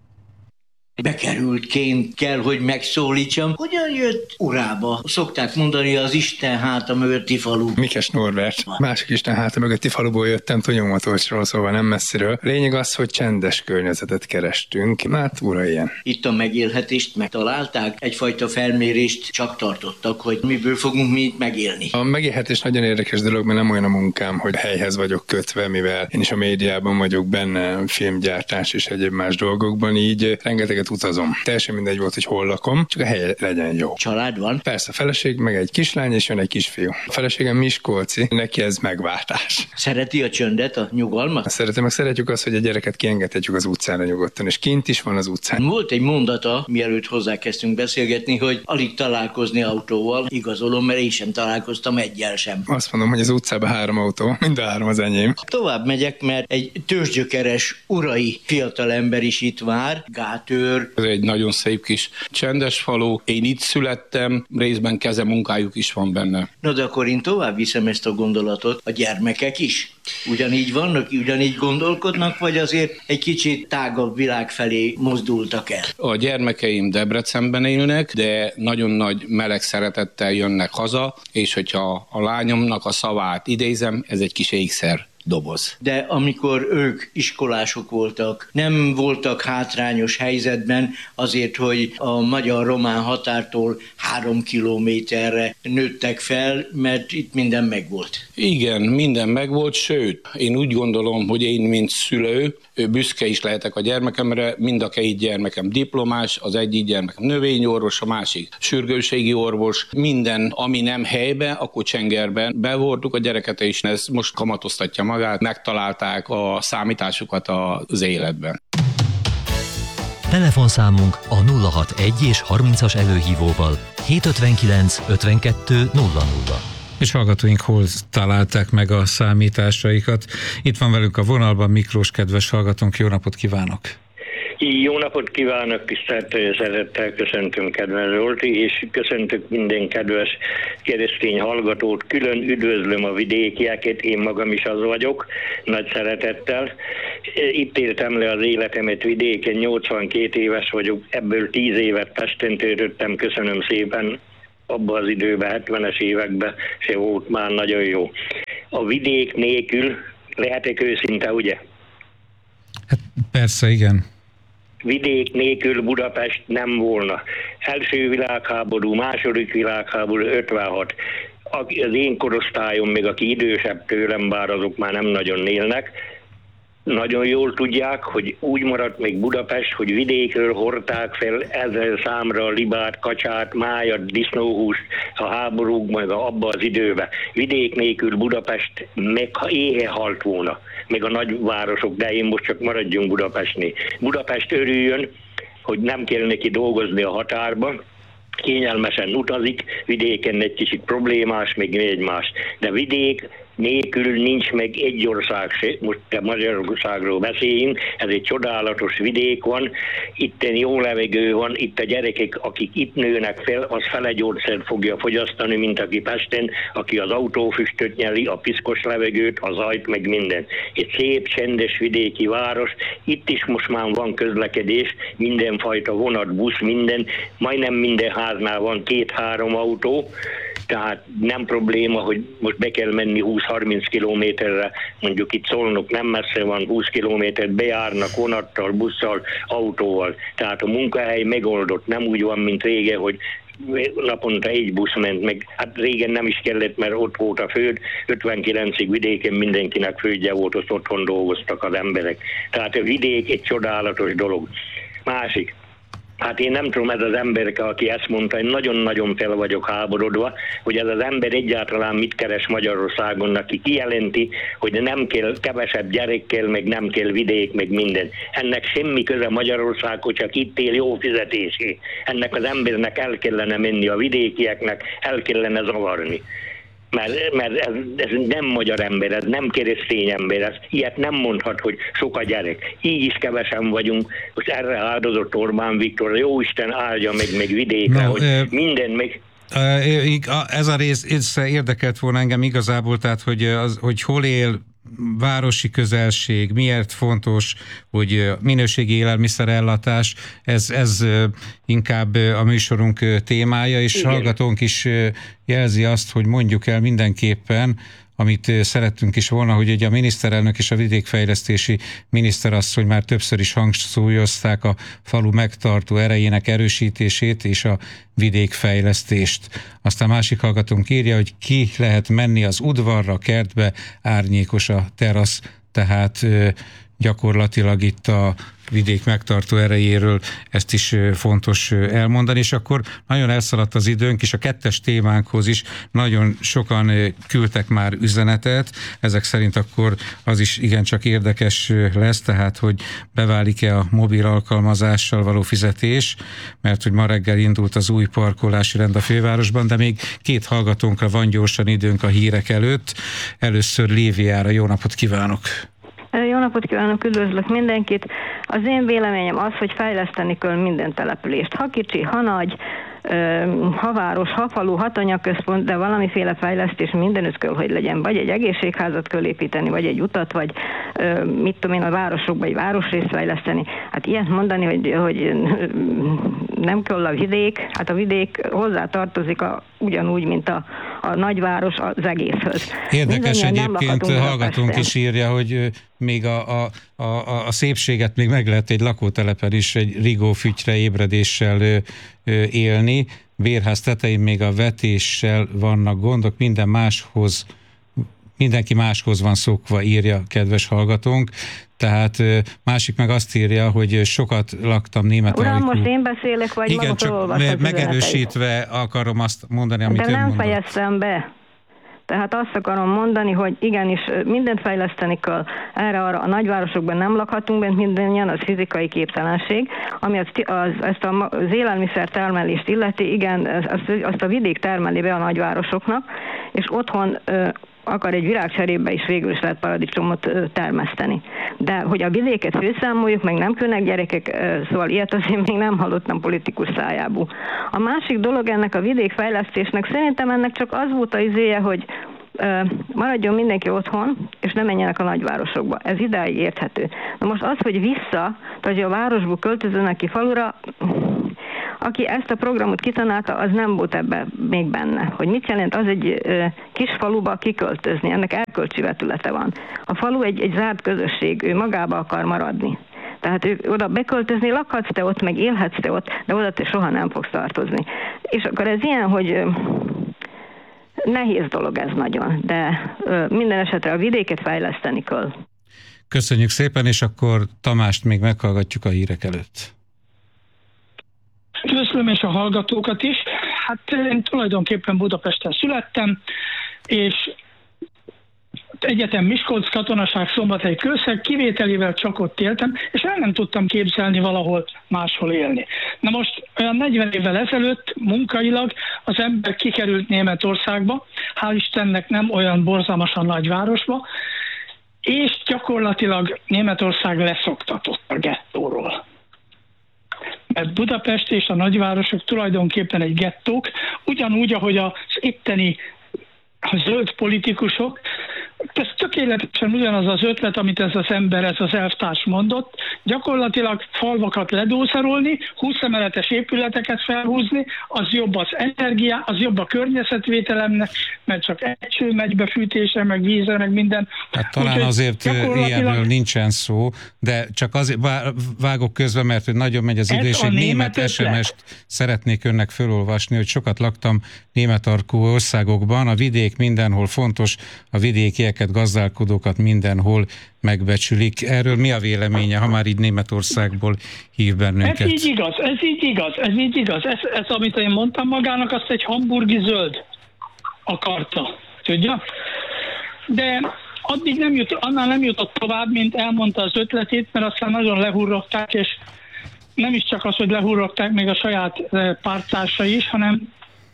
Bekerültként kell, hogy megszólítsam. Hogyan jött urába? Szokták mondani, az Isten háta mögötti falu. Mikes Norbert. Másik Isten háta mögötti faluból jöttem, Tonyómatolcsról, szóval nem messziről. Lényeg az, hogy csendes környezetet kerestünk. Hát ura ilyen. Itt a megélhetést megtalálták? Egyfajta felmérést csak tartottak, hogy miből fogunk mi itt megélni. A megélhetés nagyon érdekes dolog, mert nem olyan a munkám, hogy helyhez vagyok kötve, mivel én is a médiában vagyok benne, filmgyártás és egyéb más dolgokban, így rengeteg utazom. Teljesen mindegy volt, hogy hol lakom, csak a hely legyen jó. Család van? Persze, a feleség, meg egy kislány, és jön egy kisfiú. A feleségem miskolci, neki ez megváltás. Szereti a csöndet, a nyugalmat? Szeretem, meg szeretjük azt, hogy a gyereket kiengedhetjük az utcára nyugodtan, és kint is van az utcán. Volt egy mondata, mielőtt hozzákezdtünk beszélgetni, hogy alig találkozni autóval. Igazolom, mert én sem találkoztam egyel sem. Azt mondom, hogy az utcában 3 autó, mind a 3 az enyém. Tovább megyek, mert egy tőzsgyökeres urai fiatalember is itt vár, Gátőr. Ez egy nagyon szép kis csendes falu. Én itt születtem, részben kezemunkájuk is van benne. No, de akkor én tovább viszem ezt a gondolatot. A gyermekek is ugyanígy vannak, ugyanígy gondolkodnak, vagy azért egy kicsit tágabb világ felé mozdultak el? A gyermekeim Debrecenben élnek, de nagyon nagy meleg szeretettel jönnek haza, és hogyha a lányomnak a szavát idézem, ez egy kis ékszer. doboz. De amikor ők iskolások voltak, nem voltak hátrányos helyzetben azért, hogy a magyar-román határtól 3 kilométerre nőttek fel, mert itt minden megvolt. Igen, minden megvolt, sőt, én úgy gondolom, hogy én, mint szülő, büszke is lehetek a gyermekemre, mind a 2 gyermekem diplomás, az egyik gyermekem növényorvos, a másik sürgősségi orvos, minden, ami nem helyben, akkor csengerben bevortuk a gyereket, és ez most kamatoztatja magát, megtalálták a számításukat az életben. Telefonszámunk a 061 és 30-as előhívóval 759 52 00. És hallgatóink hol találták meg a számításaikat. Itt van velünk a vonalban Miklós, kedves hallgatónk, jó napot kívánok! Jó napot kívánok, tisztelt szeretettel köszöntöm kedves Zsolti, és köszöntök minden kedves keresztény hallgatót. Külön üdvözlöm a vidékieket, én magam is az vagyok, nagy szeretettel. Itt éltem le az életemet vidéken, 82 éves vagyok, ebből 10 évet Pesten töltöttem, köszönöm szépen. Abban az időben, 70-es években se volt már nagyon jó. A vidék nélkül, lehetek őszinte, ugye? Hát persze, igen. Vidék nélkül Budapest nem volna. Első világháború, második világháború, 56. Az én korosztályom, még aki idősebb tőlem, bár azok már nem nagyon élnek, nagyon jól tudják, hogy úgy maradt még Budapest, hogy vidékről hordták fel 1000 számra libát, kacsát, májat, disznóhúst a háborúkban, meg abba az időben. Vidék nélkül Budapest meg éhe halt volna, meg a nagyvárosok, de én most csak maradjunk Budapestnél. Budapest örüljön, hogy nem kell neki dolgozni a határba, kényelmesen utazik, vidéken egy kicsit problémás, még egymás. De vidék nélkül nincs meg egy ország se, most Magyarországról beszéljünk, ez egy csodálatos vidék van, itt jó levegő van, itt a gyerekek, akik itt nőnek fel, az fele gyógyszert fogja fogyasztani, mint aki Pesten, aki az autófüstöt nyeli, a piszkos levegőt, a zajt, meg minden. Egy szép, csendes vidéki város, itt is most már van közlekedés, mindenfajta vonat, busz, minden, majdnem minden háznál van 2-3 autó, tehát nem probléma, hogy most be kell menni 20-30 kilométerre, mondjuk itt Szolnok nem messze van, 20 kilométert bejárnak vonattal, busszal, autóval. Tehát a munkahely megoldott, nem úgy van, mint régen, hogy naponta egy busz ment, meg hát régen nem is kellett, mert ott volt a föld, 59-ig vidéken mindenkinek földje volt, ott otthon dolgoztak az emberek. Tehát a vidék egy csodálatos dolog. Másik. Hát én nem tudom, ez az ember, aki ezt mondta, én nagyon-nagyon fel vagyok háborodva, hogy ez az ember egyáltalán mit keres Magyarországon, aki kijelenti, hogy nem kell kevesebb gyerekkel, meg nem kell vidék, meg minden. Ennek semmi köze Magyarországhoz, csak itt él jó fizetésé. Ennek az embernek el kellene menni, a vidékieknek el kellene zavarni. Mert ez nem magyar ember, ez nem keresztény ember, ez ilyet nem mondhat, hogy sok a gyerek. Így is kevesen vagyunk, most erre áldozott Orbán Viktor, jóisten áldja meg vidékre, hogy minden meg... Ez a rész érdekelt volna engem igazából, tehát hogy hol él városi közelség, miért fontos, hogy minőségi élelmiszerellátás, ez inkább a műsorunk témája, és igen. Hallgatónk is jelzi azt, hogy mondjuk el mindenképpen, amit szerettünk is volna, hogy ugye a miniszterelnök és a vidékfejlesztési miniszterasszony már többször is hangsúlyozták a falu megtartó erejének erősítését és a vidékfejlesztést. Aztán másik hallgatónk írja, hogy ki lehet menni az udvarra, kertbe, árnyékos a terasz, tehát gyakorlatilag itt a vidék megtartó erejéről ezt is fontos elmondani, és akkor nagyon elszaladt az időnk, és a 2. témánkhoz is nagyon sokan küldtek már üzenetet, ezek szerint akkor az is igencsak érdekes lesz, tehát hogy beválik-e a mobil alkalmazással való fizetés, mert hogy ma reggel indult az új parkolási rend a fővárosban, de még 2 hallgatónkra van gyorsan időnk a hírek előtt. Először Léviára, jó napot kívánok! Jó napot kívánok, üdvözlök mindenkit. Az én véleményem az, hogy fejleszteni kell minden települést. Ha kicsi, ha nagy, ha város, ha falu, ha tanyaközpont, de valamiféle fejlesztés mindenütt kell, hogy legyen. Vagy egy egészségházat kell építeni, vagy egy utat, vagy mit tudom én, a városokba egy városrészt fejleszteni. Hát ilyet mondani, hogy nem kell a vidék, hát a vidék hozzá tartozik ugyanúgy, mint a a nagyváros az egészhöz. Érdekes Mindannyian egyébként, hallgatónk is írja, hogy még a szépséget még meg lehet egy lakótelepen is egy rigófütyre ébredéssel élni. Bérház tetején még a vetéssel vannak gondok, mindenki máshoz van szokva, írja kedves hallgatónk. Tehát másik meg azt írja, hogy sokat laktam Németalajkú. Uram, most én beszélek, vagy igen, maga felolvasta csak megerősítve akarom azt mondani, amit de ön nem mondott. fejeztem be. Tehát azt akarom mondani, hogy igenis mindent fejleszteni kell. Erre-arra a nagyvárosokban nem lakhatunk bent mindannyian, az fizikai képtelenség. Ami ezt az élelmiszer termelést illeti, igen, azt a vidék termeli be a nagyvárosoknak, és otthon akar egy virágcserébe is végül is lehet paradicsomot termeszteni. De hogy a vidéket főszámoljuk, meg nem külnek gyerekek, szóval ilyet azért még nem hallottam politikus szájából. A másik dolog ennek a vidékfejlesztésnek, szerintem ennek csak az volt a izéje, hogy maradjon mindenki otthon, és ne menjenek a nagyvárosokba. Ez idáig érthető. Na most az, hogy tehát a városból költözőnek ki falura, aki ezt a programot kitalálta, az nem volt ebben még benne. Hogy mit jelent az egy kis faluba kiköltözni, ennek erkölcsi vetülete van. A falu egy zárt közösség, ő magába akar maradni. Tehát ő oda beköltözni, lakhatsz te ott, meg élhetsz te ott, de oda te soha nem fogsz tartozni. És akkor ez ilyen, hogy nehéz dolog ez nagyon, de minden esetre a vidéket fejleszteni kell. Köszönjük szépen, és akkor Tamást még meghallgatjuk a hírek előtt. Üdvözlöm, és a hallgatókat is. Hát én tulajdonképpen Budapesten születtem, és egyetem Miskolc, katonaság, Szombathely, Kőszeg, kivételével csak ott éltem, és el nem tudtam képzelni valahol máshol élni. Na most olyan 40 évvel ezelőtt munkailag az ember kikerült Németországba, hál' Istennek nem olyan borzalmasan nagy városba, és gyakorlatilag Németország leszoktatott a gettóról. Mert Budapest és a nagyvárosok tulajdonképpen egy gettók, ugyanúgy, ahogy az itteni zöld politikusok, ez tökéletesen ugyanaz az ötlet, amit ez az ember, ez az elvtárs mondott, gyakorlatilag falvakat ledózerolni, 20 emeletes épületeket felhúzni, az jobb az energia, az jobb a környezetvételemnek, mert csak egy cső megy be fűtésre, meg vízre, meg minden. Hát talán azért ilyenről nincsen szó, de csak azért vágok közbe, mert hogy nagyon megy az idő, és egy német SMS-t szeretnék önnek felolvasni, hogy sokat laktam németarkú országokban, a vidék mindenhol fontos, a vidékieket, gazdálkodókat mindenhol megbecsülik. Erről mi a véleménye, ha már így Németországból hív bennünket? Ez így igaz. Ez, amit én mondtam magának, azt egy hamburgi zöld akarta, tudja? De addig annál nem jutott tovább, mint elmondta az ötletét, mert aztán nagyon lehurrogták, és nem is csak az, hogy lehurrogták, még a saját párttársai is, hanem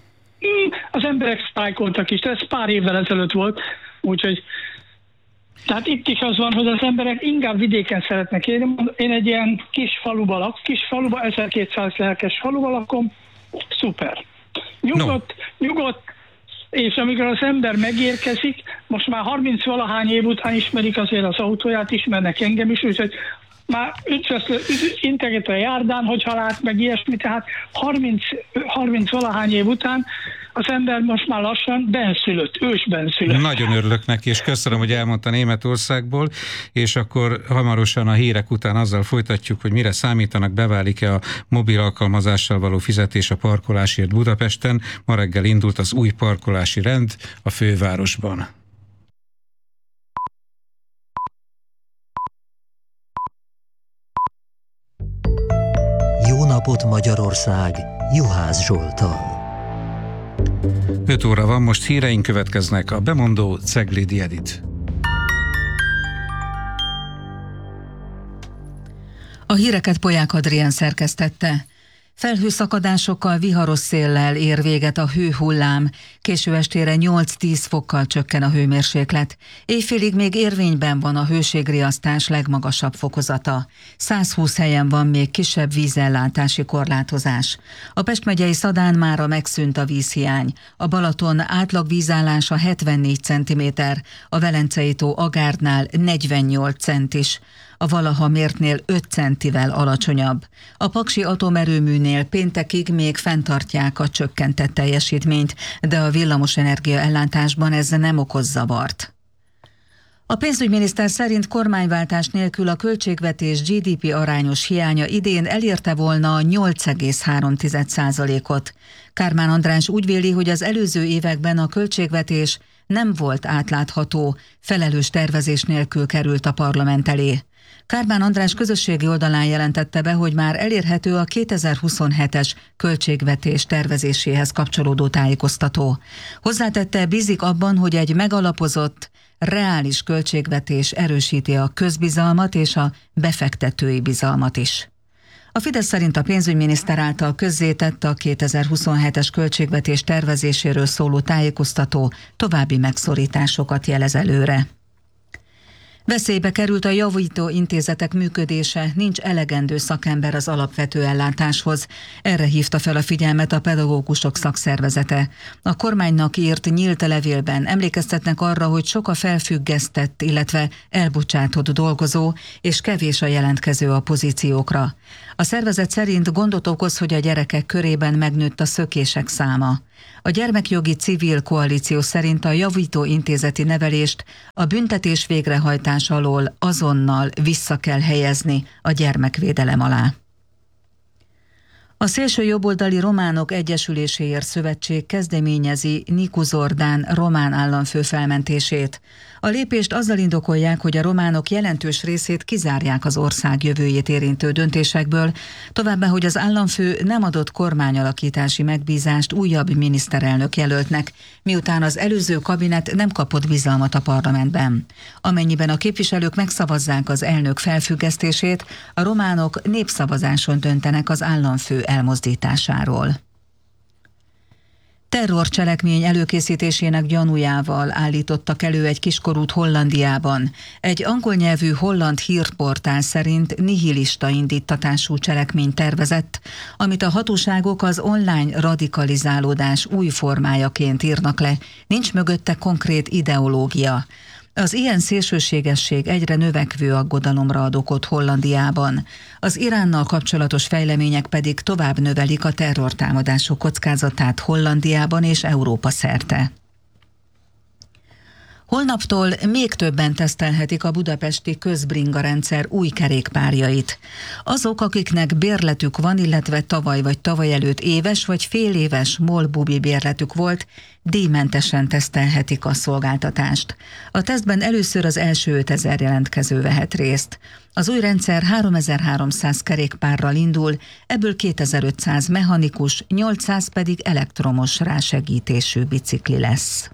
az emberek sztrájkoltak is. Ez pár évvel ezelőtt volt, úgyhogy tehát itt is az van, hogy az emberek inkább vidéken szeretnek élni. Én egy ilyen kis faluba 1200 lelkes faluba lakom, szuper. Nyugodt, és amikor az ember megérkezik, most már 30-valahány év után ismerik azért az autóját, ismernek engem is, úgyhogy már integet a járdán, hogyha lát meg ilyesmi, tehát 30-valahány év után az ember most már lassan ősbenszülött. Nagyon örülök neki, és köszönöm, hogy elmondta Németországból, és akkor hamarosan a hírek után azzal folytatjuk, hogy mire számítanak, beválik-e a mobil alkalmazással való fizetés a parkolásért Budapesten. Ma reggel indult az új parkolási rend a fővárosban. Jó napot Magyarország! Juhász Zsoltal. 5 óra van, most híreink következnek, a bemondó Ceglidi Edit. A híreket Polyák Adrián szerkesztette. Felhőszakadásokkal, viharos széllel ér véget a hőhullám, késő estére 8-10 fokkal csökken a hőmérséklet. Éjfélig még érvényben van a hőségriasztás legmagasabb fokozata. 120 helyen van még kisebb vízellátási korlátozás. A Pest megyei Szadán mára megszűnt a vízhiány. A Balaton átlag vízállása 74 cm, a Velencei tó Agárdnál 48 centis. a valaha mértnél 5 centivel alacsonyabb. A paksi atomerőműnél péntekig még fenntartják a csökkentett teljesítményt, de a villamosenergia ellátásban ez nem okoz zavart. A pénzügyminiszter szerint kormányváltás nélkül a költségvetés GDP arányos hiánya idén elérte volna 8,3%-ot. Kármán András úgy véli, hogy az előző években a költségvetés nem volt átlátható, felelős tervezés nélkül került a parlament elé. Kármán András közösségi oldalán jelentette be, hogy már elérhető a 2027-es költségvetés tervezéséhez kapcsolódó tájékoztató. Hozzátette, bízik abban, hogy egy megalapozott, reális költségvetés erősíti a közbizalmat és a befektetői bizalmat is. A Fidesz szerint a pénzügyminiszter által közzétett a 2027-es költségvetés tervezéséről szóló tájékoztató további megszorításokat jelez előre. Veszélybe került a javító intézetek működése, nincs elegendő szakember az alapvető ellátáshoz. Erre hívta fel a figyelmet a pedagógusok szakszervezete. A kormánynak írt nyílt levélben emlékeztetnek arra, hogy sok a felfüggesztett, illetve elbocsátott dolgozó, és kevés a jelentkező a pozíciókra. A szervezet szerint gondot okoz, hogy a gyerekek körében megnőtt a szökések száma. A Gyermekjogi Civil Koalíció szerint a javító intézeti nevelést a büntetés végrehajtás alól azonnal vissza kell helyezni a gyermekvédelem alá. A szélső jobboldali Románok Egyesüléséért Szövetség kezdeményezi Nicu Zordán román államfő felmentését. A lépést azzal indokolják, hogy a románok jelentős részét kizárják az ország jövőjét érintő döntésekből, továbbá, hogy az államfő nem adott kormányalakítási megbízást újabb miniszterelnök jelöltnek, miután az előző kabinet nem kapott bizalmat a parlamentben. Amennyiben a képviselők megszavazzák az elnök felfüggesztését, a románok népszavazáson döntenek az államfő elmozdításáról. Terrorcselekmény előkészítésének gyanújával állítottak elő egy kiskorút Hollandiában. Egy angol nyelvű holland hírportál szerint nihilista indítatású cselekmény tervezett, amit a hatóságok az online radikalizálódás új formájaként írnak le. Nincs mögötte konkrét ideológia. Az ilyen szélsőségesség egyre növekvő aggodalomra ad okot Hollandiában. Az Iránnal kapcsolatos fejlemények pedig tovább növelik a terrortámadások kockázatát Hollandiában és Európa szerte. Holnaptól még többen tesztelhetik a budapesti közbringa rendszer új kerékpárjait. Azok, akiknek bérletük van, illetve tavaly vagy tavaly előtt éves vagy féléves MOL-bubi bérletük volt, díjmentesen tesztelhetik a szolgáltatást. A tesztben először az első 5000 jelentkező vehet részt. Az új rendszer 3300 kerékpárral indul, ebből 2500 mechanikus, 800 pedig elektromos rásegítésű bicikli lesz.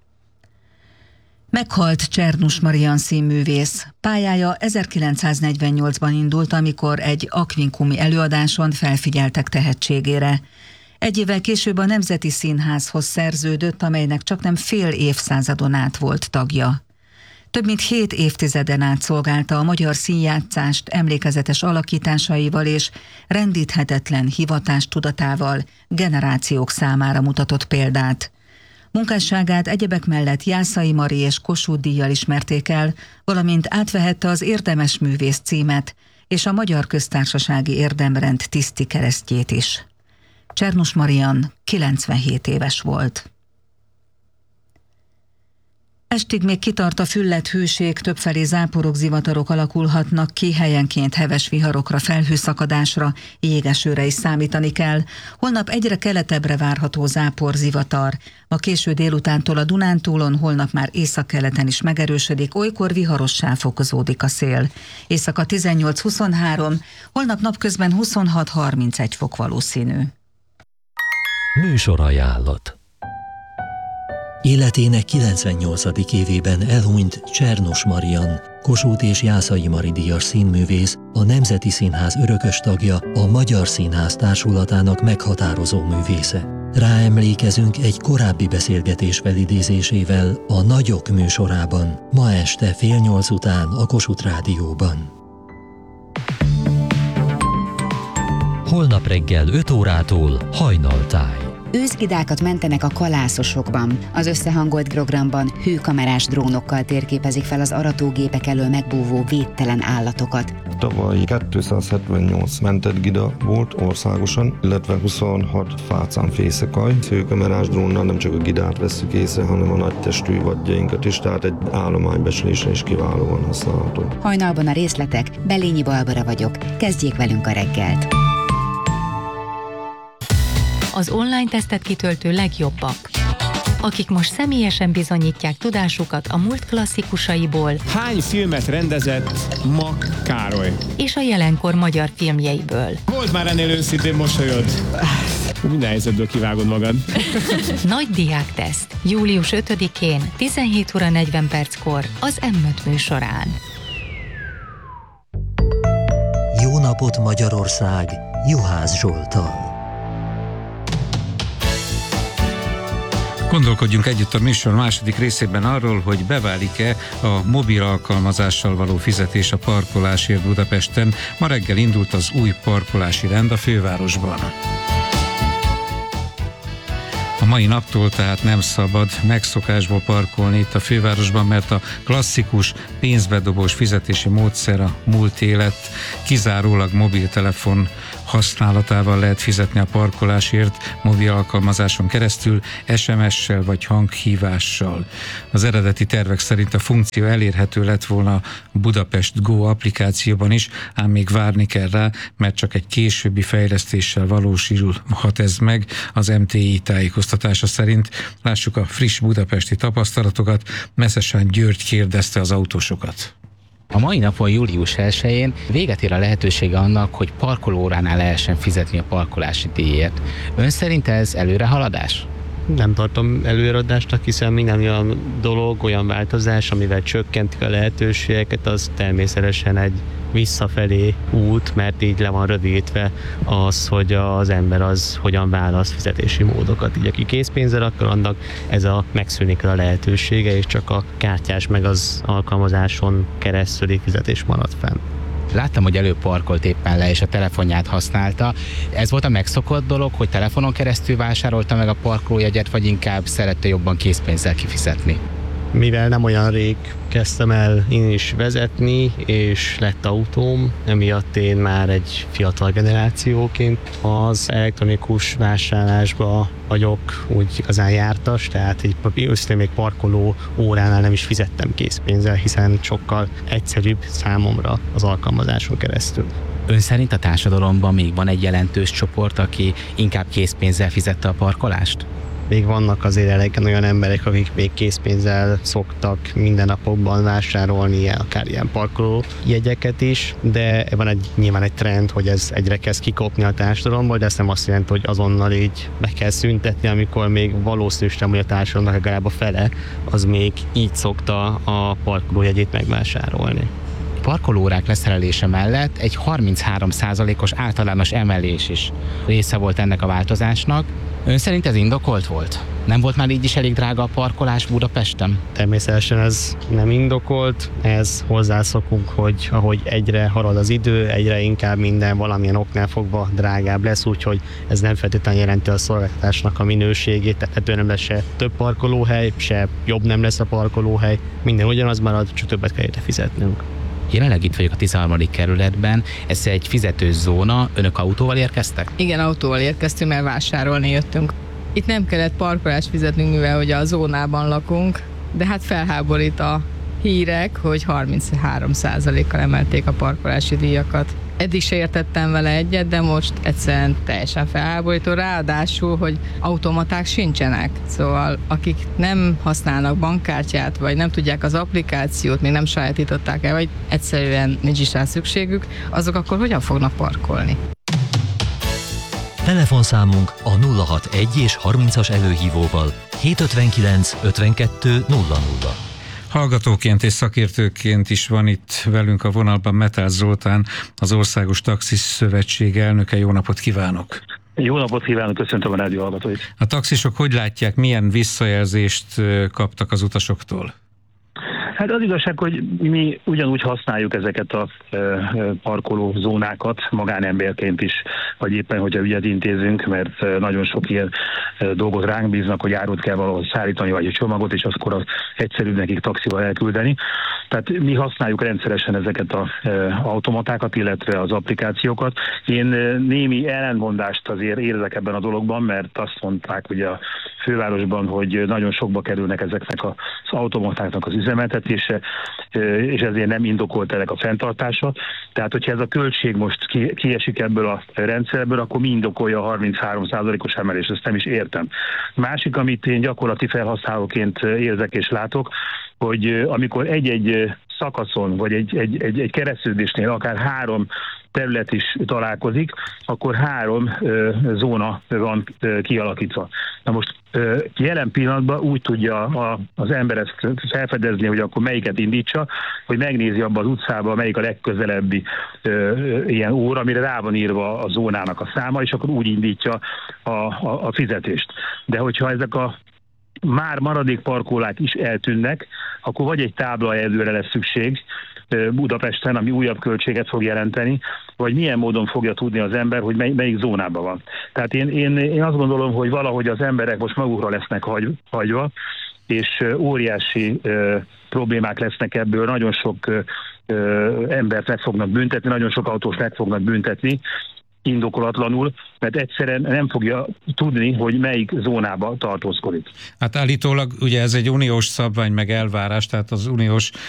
Meghalt Csernus Marian színművész. Pályája 1948-ban indult, amikor egy aquincumi előadáson felfigyeltek tehetségére. Egy évvel később a Nemzeti Színházhoz szerződött, amelynek csaknem fél évszázadon át volt tagja. Több mint 7 évtizeden át szolgálta a magyar színjátszást emlékezetes alakításaival és rendíthetetlen hivatástudatával, generációk számára mutatott példát. Munkásságát egyebek mellett Jászai Mari és Kossuth díjjal ismerték el, valamint átvehette az érdemes művész címet és a Magyar Köztársasági Érdemrend tiszti keresztjét is. Csernus Marian 97 éves volt. Estig még kitart a fülledt hőség, többfelé záporok, zivatarok alakulhatnak ki, helyenként heves viharokra, felhőszakadásra, jégesőre is számítani kell. Holnap egyre keletebbre várható zápor, zivatar. Ma késő délutántól a Dunántúlon, holnap már északkeleten is megerősödik, olykor viharossá fokozódik a szél. Éjszaka 18-23, holnap napközben 26-31 fok valószínű. Műsorajánlat. Életének 98. évében elhunyt Csernus Marian, Kossuth és Jászai Mari díjas színművész, a Nemzeti Színház örökös tagja, a Magyar Színház Társulatának meghatározó művésze. Ráemlékezünk egy korábbi beszélgetés felidézésével a Nagyok műsorában, ma este 7:30 után a Kossuth Rádióban. Holnap reggel 5 órától Hajnaltáj. Őszgidákat mentenek a kalászosokban. Az összehangolt programban hőkamerás drónokkal térképezik fel az aratógépek elől megbúvó védtelen állatokat. Tavaly 278 mentett gida volt országosan, illetve 26 fácánfészekaj. Hőkamerás drónnal nem csak a gidát vesszük észre, hanem a nagy testű vadjainkat is, tehát egy állománybecslésre is kiválóan használható. Hajnalban a részletek, Belényi Barbara vagyok. Kezdjék velünk a reggelt! Az online tesztet kitöltő legjobbak, akik most személyesen bizonyítják tudásukat a múlt klasszikusaiból. Hány filmet rendezett Mak Károly? És a jelenkor magyar filmjeiből. Volt már ennél őszintén mosolyod. Minden helyzetből kivágod magad. Nagy diákteszt. Július 5-én 17 óra 40 perckor az M5 műsorán. Jó napot Magyarország! Juhász Zsolttal. Gondolkodjunk együtt a műsor második részében arról, hogy beválik-e a mobil alkalmazással való fizetés a parkolásért Budapesten. Ma reggel indult az új parkolási rend a fővárosban. A mai naptól tehát nem szabad megszokásból parkolni itt a fővárosban, mert a klasszikus pénzbedobós fizetési módszer a múlt élet, kizárólag mobiltelefon használatával lehet fizetni a parkolásért mobil alkalmazáson keresztül, SMS-sel vagy hanghívással. Az eredeti tervek szerint a funkció elérhető lett volna a Budapest Go applikációban is, ám még várni kell rá, mert csak egy későbbi fejlesztéssel valósulhat ez meg az MTI tájékoztatása szerint. Lássuk a friss budapesti tapasztalatokat. Meszesán György kérdezte az autósokat. A mai napon, július 1-én véget ér a lehetősége annak, hogy parkolóránál lehessen fizetni a parkolási díjért. Ön szerint ez előrehaladás? Nem tartom előreadásnak, hiszen minden olyan dolog, olyan változás, amivel csökkentik a lehetőségeket, az természetesen egy visszafelé út, mert így le van rövidítve az, hogy az ember az hogyan választ fizetési módokat. Így aki készpénzzel akar, annak ez a megszűnik a lehetősége, és csak a kártyás meg az alkalmazáson keresztüli fizetés marad fenn. Láttam, hogy előbb parkolt éppen le, és a telefonját használta. Ez volt a megszokott dolog, hogy telefonon keresztül vásárolta meg a parkolójegyet, vagy inkább szerette jobban készpénzzel kifizetni? Mivel nem olyan rég kezdtem el én is vezetni, és lett autóm, emiatt én már egy fiatal generációként az elektronikus vásárlásba vagyok úgy igazán jártas, tehát egy őszintén még parkoló óránál nem is fizettem készpénzzel, hiszen sokkal egyszerűbb számomra az alkalmazáson keresztül. Ön szerint a társadalomban még van egy jelentős csoport, aki inkább készpénzzel fizette a parkolást? Még vannak azért elegen olyan emberek, akik még készpénzzel szoktak mindennapokban vásárolni, akár ilyen parkoló jegyeket is, de van nyilván egy trend, hogy ez egyre kezd kikopni a társadalomból, de ez nem azt jelenti, hogy azonnal így be kell szüntetni, amikor még valószínűleg, hogy a társadalomnak legalább a fele, az még így szokta a parkolójegyét megvásárolni. Parkolórák leszerelése mellett egy 33%-os általános emelés is része volt ennek a változásnak. Ön szerint ez indokolt volt? Nem volt már így is elég drága a parkolás Budapesten? Természetesen ez nem indokolt, ez hozzászokunk, hogy ahogy egyre halad az idő, egyre inkább minden valamilyen oknál fogva drágább lesz, úgyhogy ez nem feltétlenül jelenti a szolgáltatásnak a minőségét, tehát nem lesz se több parkolóhely, se jobb nem lesz a parkolóhely, minden ugyanaz marad, csak többet kell érte fizetnünk. Jelenleg itt vagyok a 13. kerületben, ez egy fizetős zóna, önök autóval érkeztek? Igen, autóval érkeztünk, mert vásárolni jöttünk. Itt nem kellett parkolást fizetnünk, mivel ugye a zónában lakunk, de hát felháborít a hírek, hogy 33%-kal emelték a parkolási díjakat. Eddig se értettem vele egyet, de most egyszerűen teljesen felháborító, ráadásul, hogy automaták sincsenek. Szóval akik nem használnak bankkártyát, vagy nem tudják az applikációt, még nem sajátították el, vagy egyszerűen nincs is rá szükségük, azok akkor hogyan fognak parkolni? Telefonszámunk a 061 és 30-as előhívóval 759 52 00. Hallgatóként és szakértőként is van itt velünk a vonalban Metál Zoltán, az Országos Taxis Szövetség elnöke. Jó napot kívánok! Jó napot kívánok, köszöntöm a rádió hallgatóit! A taxisok hogy látják, milyen visszajelzést kaptak az utasoktól? Hát az igazság, hogy mi ugyanúgy használjuk ezeket a parkoló zónákat magánemberként is, vagy éppen, hogyha ügyet intézünk, mert nagyon sok ilyen dolgot ránk bíznak, hogy árut kell valahol szállítani, vagy egy csomagot, és akkor egyszerűbb nekik taxival elküldeni. Tehát mi használjuk rendszeresen ezeket az automatákat, illetve az applikációkat. Én némi ellentmondást azért érzek ebben a dologban, mert azt mondták ugye a fővárosban, hogy nagyon sokba kerülnek ezeknek az automatáknak az üzemeltetése, és ezért nem indokolt ennek a fenntartása. Tehát, hogyha ez a költség most kiesik ebből a rendszerből, akkor mi indokolja a 33%-os emelést, ezt nem is értem. Másik, amit én gyakorlati felhasználóként érzek és látok, hogy amikor egy-egy szakaszon, vagy egy keresztülésnél akár 3 terület is találkozik, akkor 3 zóna van kialakítva. Na most jelen pillanatban úgy tudja az ember ezt felfedezni, hogy akkor melyiket indítsa, hogy megnézi abban az utcában, melyik a legközelebbi ilyen óra, amire rá van írva a zónának a száma, és akkor úgy indítja a fizetést. De hogyha ezek a már maradék parkolák is eltűnnek, akkor vagy egy táblajelzőre lesz szükség Budapesten, ami újabb költséget fog jelenteni, vagy milyen módon fogja tudni az ember, hogy melyik zónában van. Tehát én azt gondolom, hogy valahogy az emberek most magukra lesznek hagyva, és óriási problémák lesznek ebből, nagyon sok embert meg fognak büntetni, nagyon sok autós meg fognak büntetni, indokolatlanul, mert egyszerűen nem fogja tudni, hogy melyik zónába tartózkodik. Hát állítólag ugye ez egy uniós szabvány meg elvárás, tehát az uniós